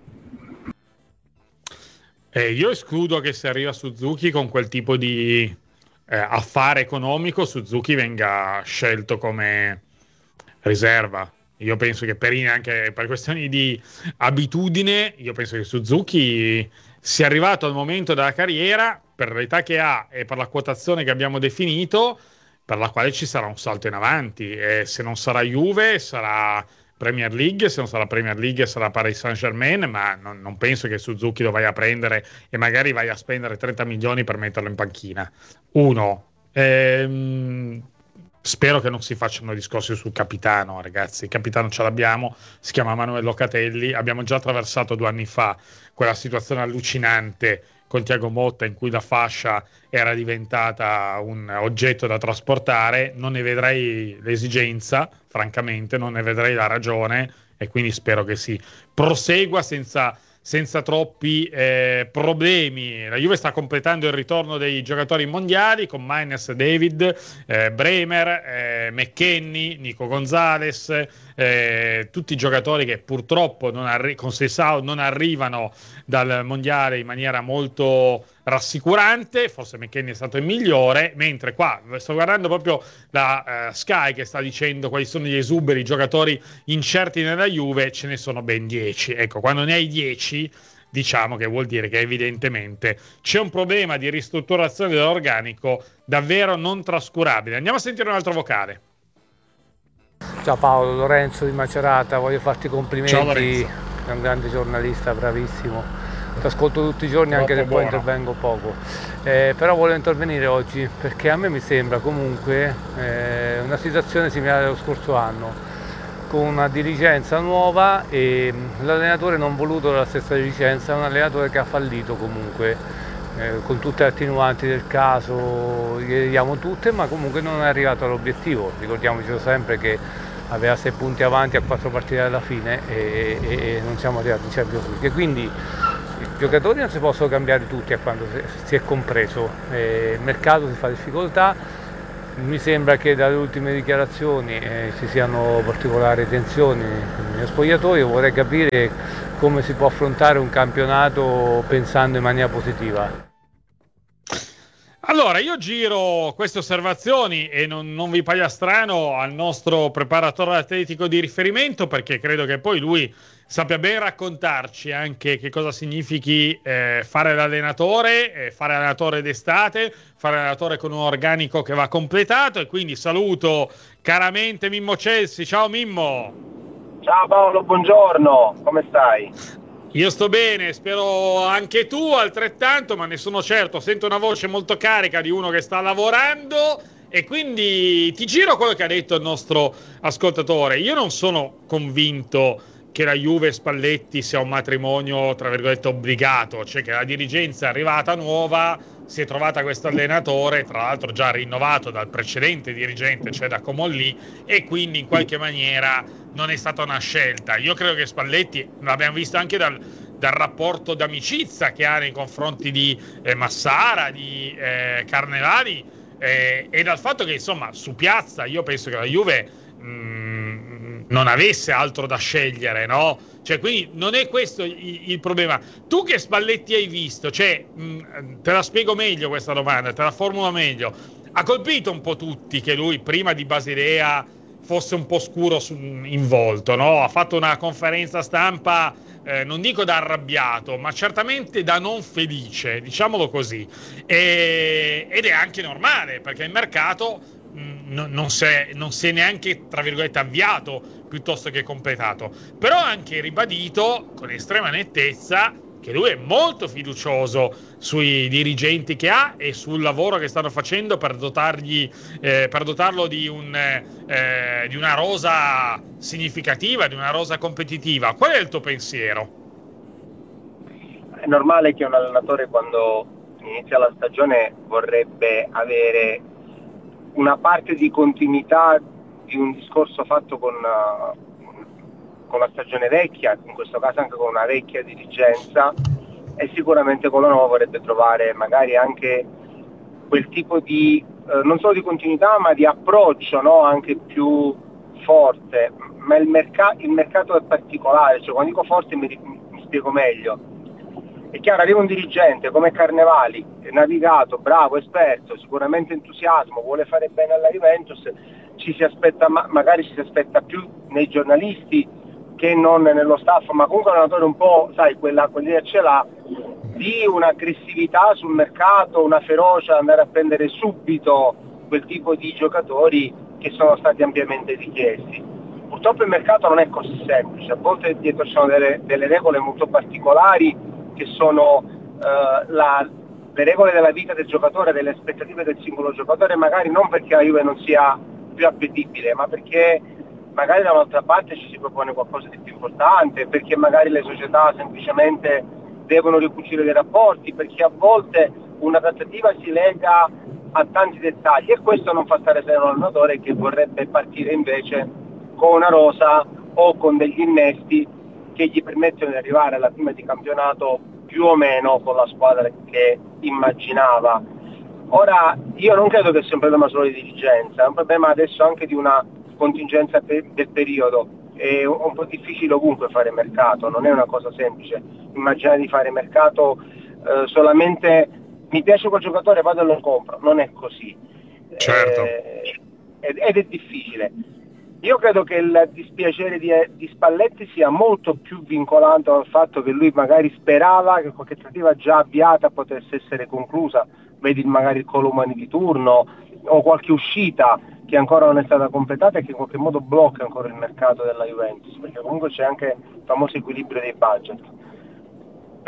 Eh, io escludo che se arriva Suzuki con quel tipo di eh, affare economico, Suzuki venga scelto come riserva. Io penso che Perin, anche per questioni di abitudine, io penso che Suzuki sia arrivato al momento della carriera, per l'età che ha e per la quotazione che abbiamo definito, per la quale ci sarà un salto in avanti, e se non sarà Juve sarà Premier League, se non sarà Premier League sarà Paris Saint-Germain, ma non, non penso che Suzuki lo vai a prendere e magari vai a spendere trenta milioni per metterlo in panchina. Uno, ehm, spero che non si facciano discorsi sul capitano, ragazzi. Il capitano ce l'abbiamo, si chiama Manuel Locatelli, abbiamo già attraversato due anni fa quella situazione allucinante con Thiago Motta in cui la fascia era diventata un oggetto da trasportare. Non ne vedrei l'esigenza, francamente, non ne vedrei la ragione, e quindi spero che si prosegua senza, senza troppi eh, problemi. La Juve sta completando il ritorno dei giocatori mondiali con Maines, David, eh, Bremer, eh, McKennie, Nico Gonzalez, eh, tutti i giocatori che purtroppo non arri- con Sessao non arrivano dal mondiale in maniera molto rassicurante. Forse McKennie è stato il migliore, mentre qua sto guardando proprio la uh, Sky che sta dicendo quali sono gli esuberi, i giocatori incerti nella Juve, ce ne sono ben dieci. Ecco, quando ne hai dieci, diciamo che vuol dire che evidentemente c'è un problema di ristrutturazione dell'organico davvero non trascurabile. Andiamo a sentire un altro vocale.
Ciao Paolo, Lorenzo di Macerata, voglio farti complimenti.
Ciao Lorenzo.
È un grande giornalista, bravissimo. ti ascolto tutti i giorni anche se poi intervengo poco, eh, però volevo intervenire oggi perché a me mi sembra comunque eh, una situazione simile allo scorso anno, con una dirigenza nuova e l'allenatore non voluto dalla stessa dirigenza, è un allenatore che ha fallito comunque, eh, con tutte le attenuanti del caso, le diamo tutte, ma comunque non è arrivato all'obiettivo. Ricordiamocelo sempre che aveva sei punti avanti a quattro partite alla fine e, e, e non siamo arrivati in Champions League. Quindi i giocatori non si possono cambiare tutti a quando si è compreso, eh, il mercato si fa difficoltà, mi sembra che dalle ultime dichiarazioni eh, ci siano particolari tensioni nello spogliatoio. Vorrei capire come si può affrontare un campionato pensando in maniera positiva.
Allora, io giro queste osservazioni e non, non vi pagliastrano al nostro preparatore atletico di riferimento, perché credo che poi lui sappia ben raccontarci anche che cosa significhi eh, fare l'allenatore, eh, fare allenatore d'estate, fare allenatore con un organico che va completato. E quindi saluto caramente Mimmo Celsi. Ciao Mimmo.
Ciao Paolo, buongiorno, come stai?
Io sto bene, spero anche tu altrettanto, ma ne sono certo, sento una voce molto carica di uno che sta lavorando e quindi ti giro quello che ha detto il nostro ascoltatore. Io non sono convinto che la Juve Spalletti sia un matrimonio, tra virgolette, obbligato, cioè che la dirigenza è arrivata nuova, si è trovata questo allenatore, tra l'altro già rinnovato dal precedente dirigente, cioè da Comolli, e quindi in qualche maniera non è stata una scelta. Io credo che Spalletti, l'abbiamo visto anche dal, dal rapporto d'amicizia che ha nei confronti di eh, Massara, di eh, Carnevali, eh, e dal fatto che insomma su piazza io penso che la Juve mh, non avesse altro da scegliere, no? Cioè, quindi non è questo il, il problema. Tu che Spalletti hai visto? Cioè, mh, te la spiego meglio questa domanda, te la formulo meglio. Ha colpito un po' tutti che lui prima di Basilea fosse un po' scuro su, in volto, no? Ha fatto una conferenza stampa, eh, non dico da arrabbiato, ma certamente da non felice, diciamolo così. E, ed è anche normale, perché il mercato mh, non, si è, non si è neanche, tra virgolette, avviato piuttosto che completato. Però ha anche ribadito con estrema nettezza che lui è molto fiducioso sui dirigenti che ha e sul lavoro che stanno facendo per dotargli, eh, per dotarlo di, un, eh, di una rosa significativa, di una rosa competitiva. Qual è il tuo pensiero?
È normale che un allenatore, quando inizia la stagione, vorrebbe avere una parte di continuità di un discorso fatto con uh, con la stagione vecchia, in questo caso anche con una vecchia dirigenza, e sicuramente con la nuova vorrebbe trovare magari anche quel tipo di, eh, non solo di continuità, ma di approccio, no? Anche più forte. Ma il, merc- il mercato è particolare, cioè quando dico forte mi, mi spiego meglio. È chiaro, arriva un dirigente come Carnevali, è navigato, bravo, esperto, sicuramente entusiasmo, vuole fare bene alla Juventus, ci si aspetta, ma- magari ci si aspetta più nei giornalisti che non nello staff, ma comunque un allenatore un po', sai, quella, quell'idea ce l'ha, di un'aggressività sul mercato, una ferocia, andare a prendere subito quel tipo di giocatori che sono stati ampiamente richiesti. Purtroppo il mercato non è così semplice, a volte dietro ci sono delle, delle regole molto particolari che sono eh, la, le regole della vita del giocatore, delle aspettative del singolo giocatore, magari non perché la Juve non sia più appetibile, ma perché magari da un'altra parte ci si propone qualcosa di più importante, perché magari le società semplicemente devono ricucire dei rapporti, perché a volte una trattativa si lega a tanti dettagli, e questo non fa stare sereno l'allenatore che vorrebbe partire invece con una rosa o con degli innesti che gli permettono di arrivare alla prima di campionato più o meno con la squadra che immaginava. Ora, io non credo che sia un problema solo di dirigenza, è un problema adesso anche di una contingenza pe- del periodo. È un, un po' difficile ovunque fare mercato, non è una cosa semplice. Immaginare di fare mercato eh, solamente mi piace quel giocatore, vado e lo compro, non è così.
Certo.
Eh, ed, ed è difficile. Io credo che il dispiacere di, di Spalletti sia molto più vincolato al fatto che lui magari sperava che qualche trattativa già avviata potesse essere conclusa, vedi magari il Colomani di turno o qualche uscita che ancora non è stata completata e che in qualche modo blocca ancora il mercato della Juventus, perché comunque c'è anche il famoso equilibrio dei budget.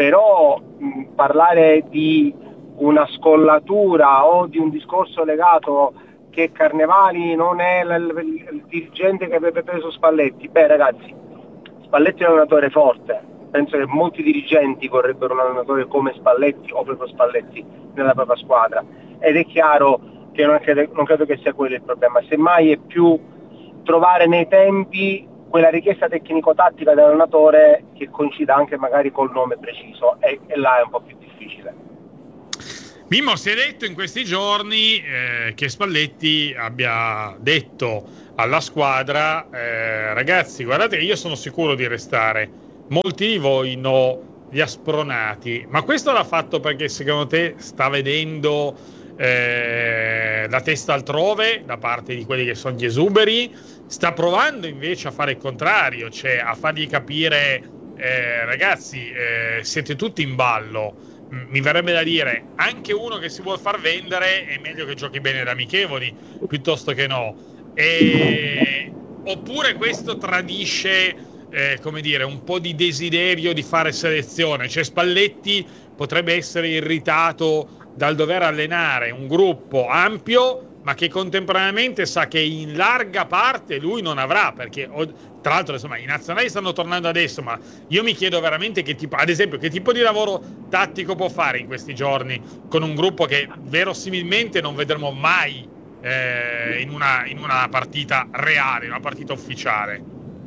però mh, parlare di una scollatura o di un discorso legato che Carnevali non è l- l- il dirigente che avrebbe preso Spalletti, beh ragazzi, Spalletti è un allenatore forte, penso che molti dirigenti vorrebbero un allenatore come Spalletti o proprio Spalletti nella propria squadra, ed è chiaro che non credo, non credo che sia quello il problema, semmai è più trovare nei tempi quella richiesta tecnico-tattica dell'allenatore che coincida anche magari col nome preciso, e, e là è un po' più difficile.
Mimmo, si è detto in questi giorni eh, che Spalletti abbia detto alla squadra eh, ragazzi, guardate che io sono sicuro di restare, molti di voi no, li ha spronati, ma questo l'ha fatto perché secondo te sta vedendo eh, la testa altrove da parte di quelli che sono gli esuberi, sta provando invece a fare il contrario, cioè a fargli capire eh, ragazzi eh, siete tutti in ballo. Mi verrebbe da dire, anche uno che si vuol far vendere è meglio che giochi bene da amichevoli piuttosto che no. E... oppure questo tradisce eh, come dire, un po' di desiderio di fare selezione, cioè Spalletti potrebbe essere irritato dal dover allenare un gruppo ampio ma che contemporaneamente sa che in larga parte lui non avrà, perché tra l'altro insomma i nazionali stanno tornando adesso, ma io mi chiedo veramente che tipo, ad esempio, che tipo di lavoro tattico può fare in questi giorni con un gruppo che verosimilmente non vedremo mai eh, in, una, in una partita reale, in una partita ufficiale.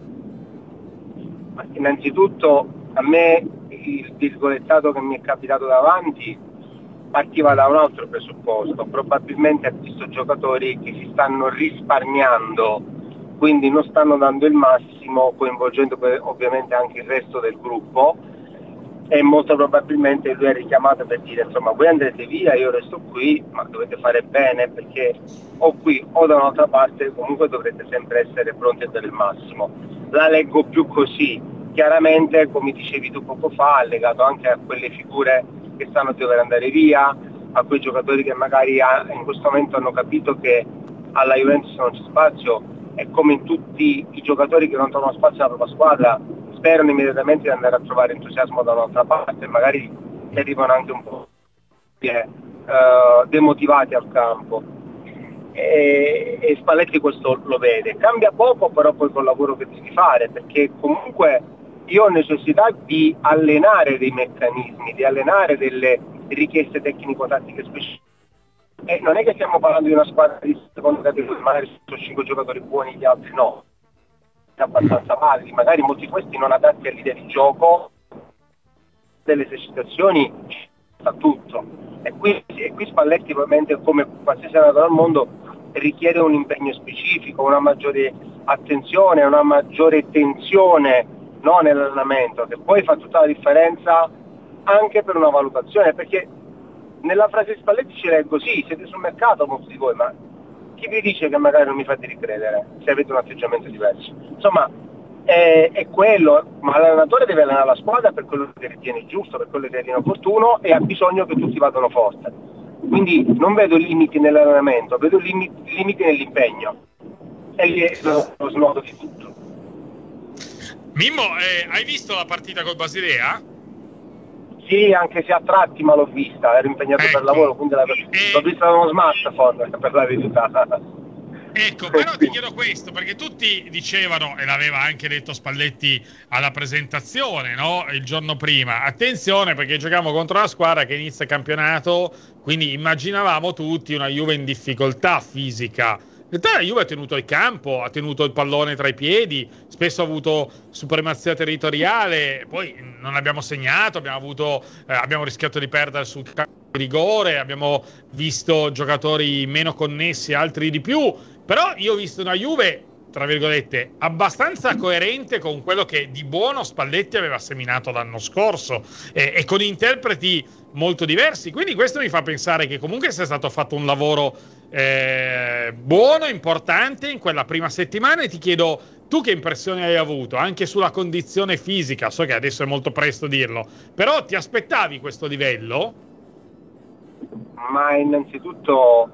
Ma innanzitutto a me il virgolettato che mi è capitato davanti partiva da un altro presupposto, probabilmente ha visto giocatori che si stanno risparmiando, quindi non stanno dando il massimo, coinvolgendo ovviamente anche il resto del gruppo, e molto probabilmente lui è richiamato per dire insomma voi andrete via, io resto qui, ma dovete fare bene perché o qui o da un'altra parte comunque dovrete sempre essere pronti a dare il massimo. La leggo più così, chiaramente come dicevi tu poco fa, legato anche a quelle figure che stanno a dover andare via, a quei giocatori che magari ha, in questo momento hanno capito che alla Juventus non c'è spazio, e come in tutti i giocatori che non trovano spazio nella propria squadra sperano immediatamente di andare a trovare entusiasmo da un'altra parte, magari si arrivano anche un po' eh, demotivati al campo, e, e Spalletti questo lo vede. Cambia poco però poi col lavoro che devi fare, perché comunque io ho necessità di allenare dei meccanismi, di allenare delle richieste tecnico-tattiche specifiche. E non è che stiamo parlando di una squadra di seconda categoria, magari sono cinque giocatori buoni, gli altri no, abbastanza validi, magari molti di questi non adatti all'idea di gioco, delle esercitazioni fa tutto. E qui, e qui Spalletti ovviamente, come qualsiasi allenatore al mondo, richiede un impegno specifico, una maggiore attenzione, una maggiore tensione, no, nell'allenamento, che poi fa tutta la differenza anche per una valutazione, perché nella frase di Spalletti ci leggo sì, siete sul mercato molti di voi, ma chi vi dice che magari non mi fate ricredere se avete un atteggiamento diverso? Insomma è, è quello, ma l'allenatore deve allenare la squadra per quello che ritiene giusto, per quello che ritiene opportuno, e ha bisogno che tutti vadano forte. Quindi non vedo limiti nell'allenamento, vedo limiti, limiti nell'impegno, e lì è lo, lo snodo di tutto.
Mimmo, eh, hai visto la partita col Basilea?
Sì, anche se a tratti, ma l'ho vista, ero impegnato ecco. per lavoro, quindi la, eh, l'ho vista da uno smartphone, per la verità.
Ecco, però ti chiedo questo, perché tutti dicevano, e l'aveva anche detto Spalletti alla presentazione, no? Il giorno prima, attenzione perché giochiamo contro una squadra che inizia il campionato, quindi immaginavamo tutti una Juve in difficoltà fisica. In realtà la Juve ha tenuto il campo, ha tenuto il pallone tra i piedi, spesso ha avuto supremazia territoriale, poi non abbiamo segnato, abbiamo, avuto, eh, abbiamo rischiato di perdere sul campo di rigore, abbiamo visto giocatori meno connessi, altri di più, però io ho visto una Juve, tra virgolette, abbastanza coerente con quello che di buono Spalletti aveva seminato l'anno scorso eh, e con interpreti molto diversi, quindi questo mi fa pensare che comunque sia stato fatto un lavoro eh, buono, importante in quella prima settimana, e ti chiedo tu che impressione hai avuto anche sulla condizione fisica. So che adesso è molto presto dirlo, però ti aspettavi questo livello?
Ma innanzitutto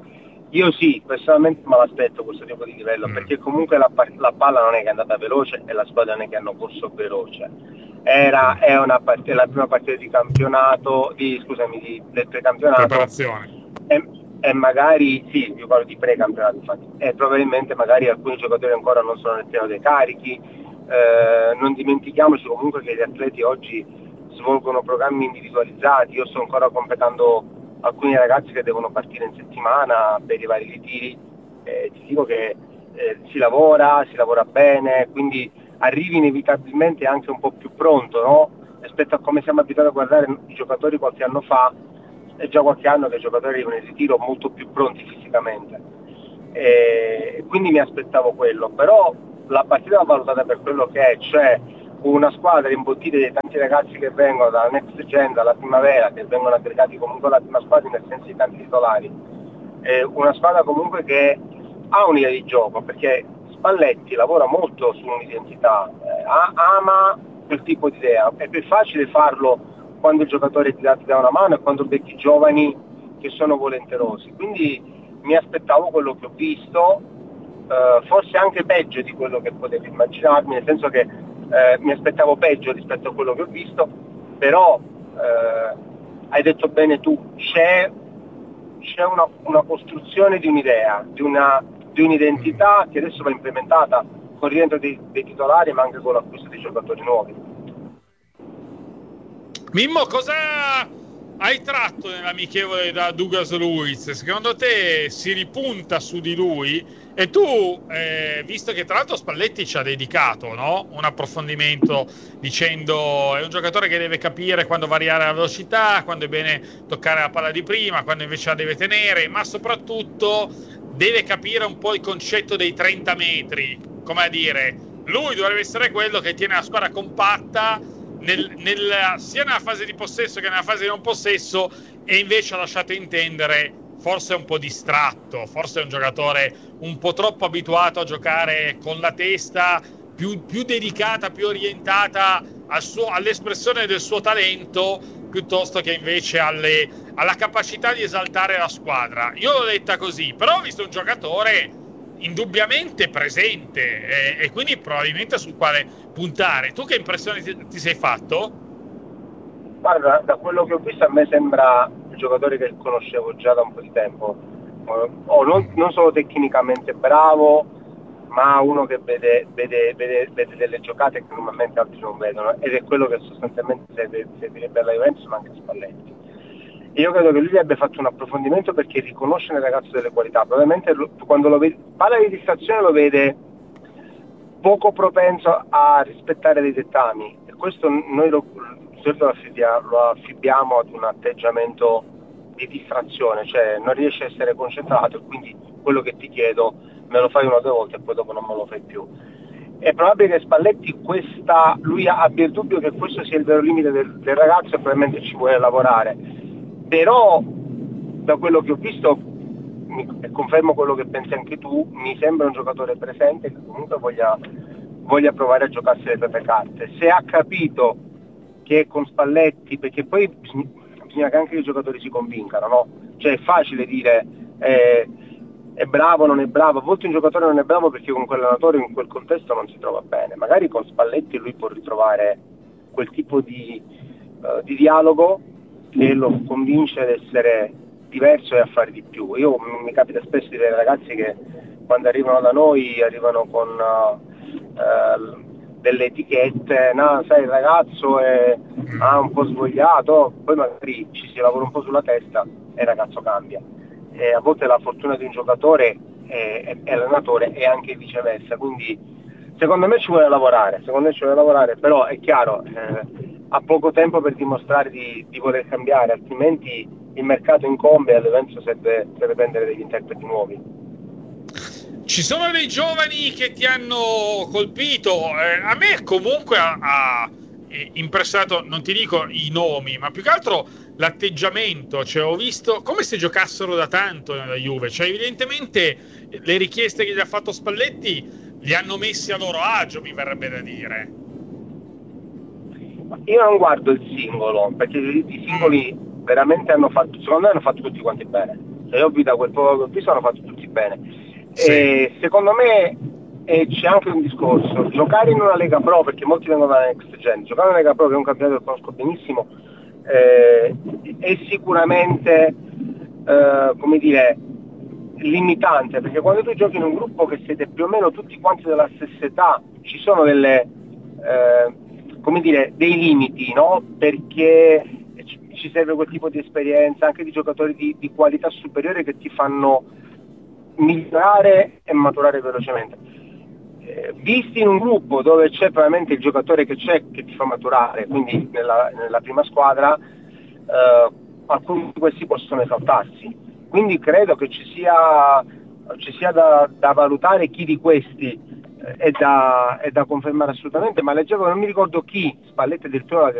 Io sì, personalmente me l'aspetto questo tipo di livello, mm. perché comunque la, la palla non è che è andata veloce e la squadra non è che hanno corso veloce. Era è una part- la prima partita di campionato, di, scusami, di, del precampionato.
Preparazione.
E, e magari, sì, io parlo di precampionato infatti, e probabilmente magari alcuni giocatori ancora non sono nel pieno dei carichi. Eh, non dimentichiamoci comunque che gli atleti oggi svolgono programmi individualizzati. Io sto ancora completando alcuni ragazzi che devono partire in settimana per i vari ritiri, eh, ti dico che eh, si lavora, si lavora bene, quindi arrivi inevitabilmente anche un po' più pronto, no? Rispetto a come siamo abituati a guardare i giocatori qualche anno fa, è già qualche anno che i giocatori arrivano in ritiro molto più pronti fisicamente, e quindi mi aspettavo quello, però la partita va valutata per quello che è, cioè una squadra imbottita di tanti ragazzi che vengono dalla Next Gen, dalla primavera, che vengono aggregati comunque alla prima squadra nel senso di tanti titolari, eh, una squadra comunque che ha un'idea di gioco, perché Spalletti lavora molto su un'identità, eh, ama quel tipo di idea, è più facile farlo quando il giocatore ti dà, ti dà una mano e quando becchi giovani che sono volenterosi, quindi mi aspettavo quello che ho visto, eh, forse anche peggio di quello che potevo immaginarmi, nel senso che Eh, mi aspettavo peggio rispetto a quello che ho visto, però eh, hai detto bene tu, c'è, c'è una, una costruzione di un'idea, di, una, di un'identità che adesso va implementata con il rientro dei, dei titolari, ma anche con l'acquisto di giocatori nuovi.
Mimmo, cosa hai tratto nell'amichevole da Douglas Luiz? Secondo te si ripunta su di lui? E tu, eh, visto che tra l'altro Spalletti ci ha dedicato, no? un approfondimento dicendo è un giocatore che deve capire quando variare la velocità, quando è bene toccare la palla di prima, quando invece la deve tenere, ma soprattutto deve capire un po' il concetto dei trenta metri, come a dire, lui dovrebbe essere quello che tiene la squadra compatta nel, nel, sia nella fase di possesso che nella fase di non possesso, e invece ha lasciato intendere forse è un po' distratto, forse è un giocatore un po' troppo abituato a giocare con la testa più, più dedicata, più orientata al suo, all'espressione del suo talento, piuttosto che invece alle, alla capacità di esaltare la squadra. Io l'ho detta così, però ho visto un giocatore indubbiamente presente e, e quindi probabilmente sul quale puntare. Tu che impressione ti, ti sei fatto?
Guarda, da quello che ho visto a me sembra un giocatore che conoscevo già da un po' di tempo, oh, non, non solo tecnicamente bravo, ma uno che vede, vede, vede, vede delle giocate che normalmente altri non vedono, ed è quello che sostanzialmente servirebbe alla Juventus, ma anche a Spalletti. Io credo che lui abbia fatto un approfondimento perché riconosce nel ragazzo delle qualità, probabilmente quando lo vede, parla di distrazione, lo vede poco propenso a rispettare dei dettami, e questo noi lo lo affibbiamo, lo affibbiamo ad un atteggiamento di distrazione, cioè non riesci a essere concentrato e quindi quello che ti chiedo me lo fai una o due volte e poi dopo non me lo fai più. È probabile che Spalletti questa, lui abbia il dubbio che questo sia il vero limite del, del ragazzo e probabilmente ci vuole lavorare, però da quello che ho visto, mi, e confermo quello che pensi anche tu, mi sembra un giocatore presente che comunque voglia, voglia provare a giocarsi le proprie carte. Se ha capito che con Spalletti, perché poi bisogna, bisogna che anche i giocatori si convincano, no? Cioè è facile dire eh, è bravo, non è bravo, a volte un giocatore non è bravo perché con quell'allenatore in quel contesto non si trova bene, magari con Spalletti lui può ritrovare quel tipo di, uh, di dialogo che lo convince ad essere diverso e a fare di più. Io mi capita spesso di vedere ragazzi che quando arrivano da noi arrivano con uh, uh, delle etichette, no, sai, il ragazzo è ah, un po' svogliato, poi magari ci si lavora un po' sulla testa e il ragazzo cambia. E a volte la fortuna di un giocatore è, è allenatore e anche viceversa, quindi secondo me ci vuole lavorare, secondo me ci vuole lavorare, però è chiaro, eh, ha poco tempo per dimostrare di, di voler cambiare, altrimenti il mercato incombe e all'evento serve, serve prendere degli interpreti nuovi.
Ci sono dei giovani che ti hanno colpito, eh, a me comunque ha, ha impressionato, non ti dico i nomi, ma più che altro l'atteggiamento, cioè ho visto come se giocassero da tanto nella Juve, cioè evidentemente le richieste che gli ha fatto Spalletti li hanno messi a loro agio, mi verrebbe da dire.
Io non guardo il singolo, perché i singoli veramente hanno fatto, secondo me hanno fatto tutti quanti bene, cioè, io da quel poco che ho visto hanno fatto tutti bene.
Sì.
E secondo me e c'è anche un discorso, giocare in una Lega Pro, perché molti vengono da Next Gen, giocare in una Lega Pro, che è un campionato che conosco benissimo, eh, è sicuramente eh, come dire limitante, perché quando tu giochi in un gruppo che siete più o meno tutti quanti della stessa età, ci sono delle eh, come dire dei limiti, no? Perché ci serve quel tipo di esperienza anche di giocatori di, di qualità superiore che ti fanno migliorare e maturare velocemente. Eh, visti in un gruppo dove c'è probabilmente il giocatore che c'è che ti fa maturare, quindi nella, nella prima squadra eh, alcuni di questi possono esaltarsi, quindi credo che ci sia, ci sia da, da valutare chi di questi eh, è, da, è da confermare assolutamente, ma leggevo, non mi ricordo chi, Spalletti addirittura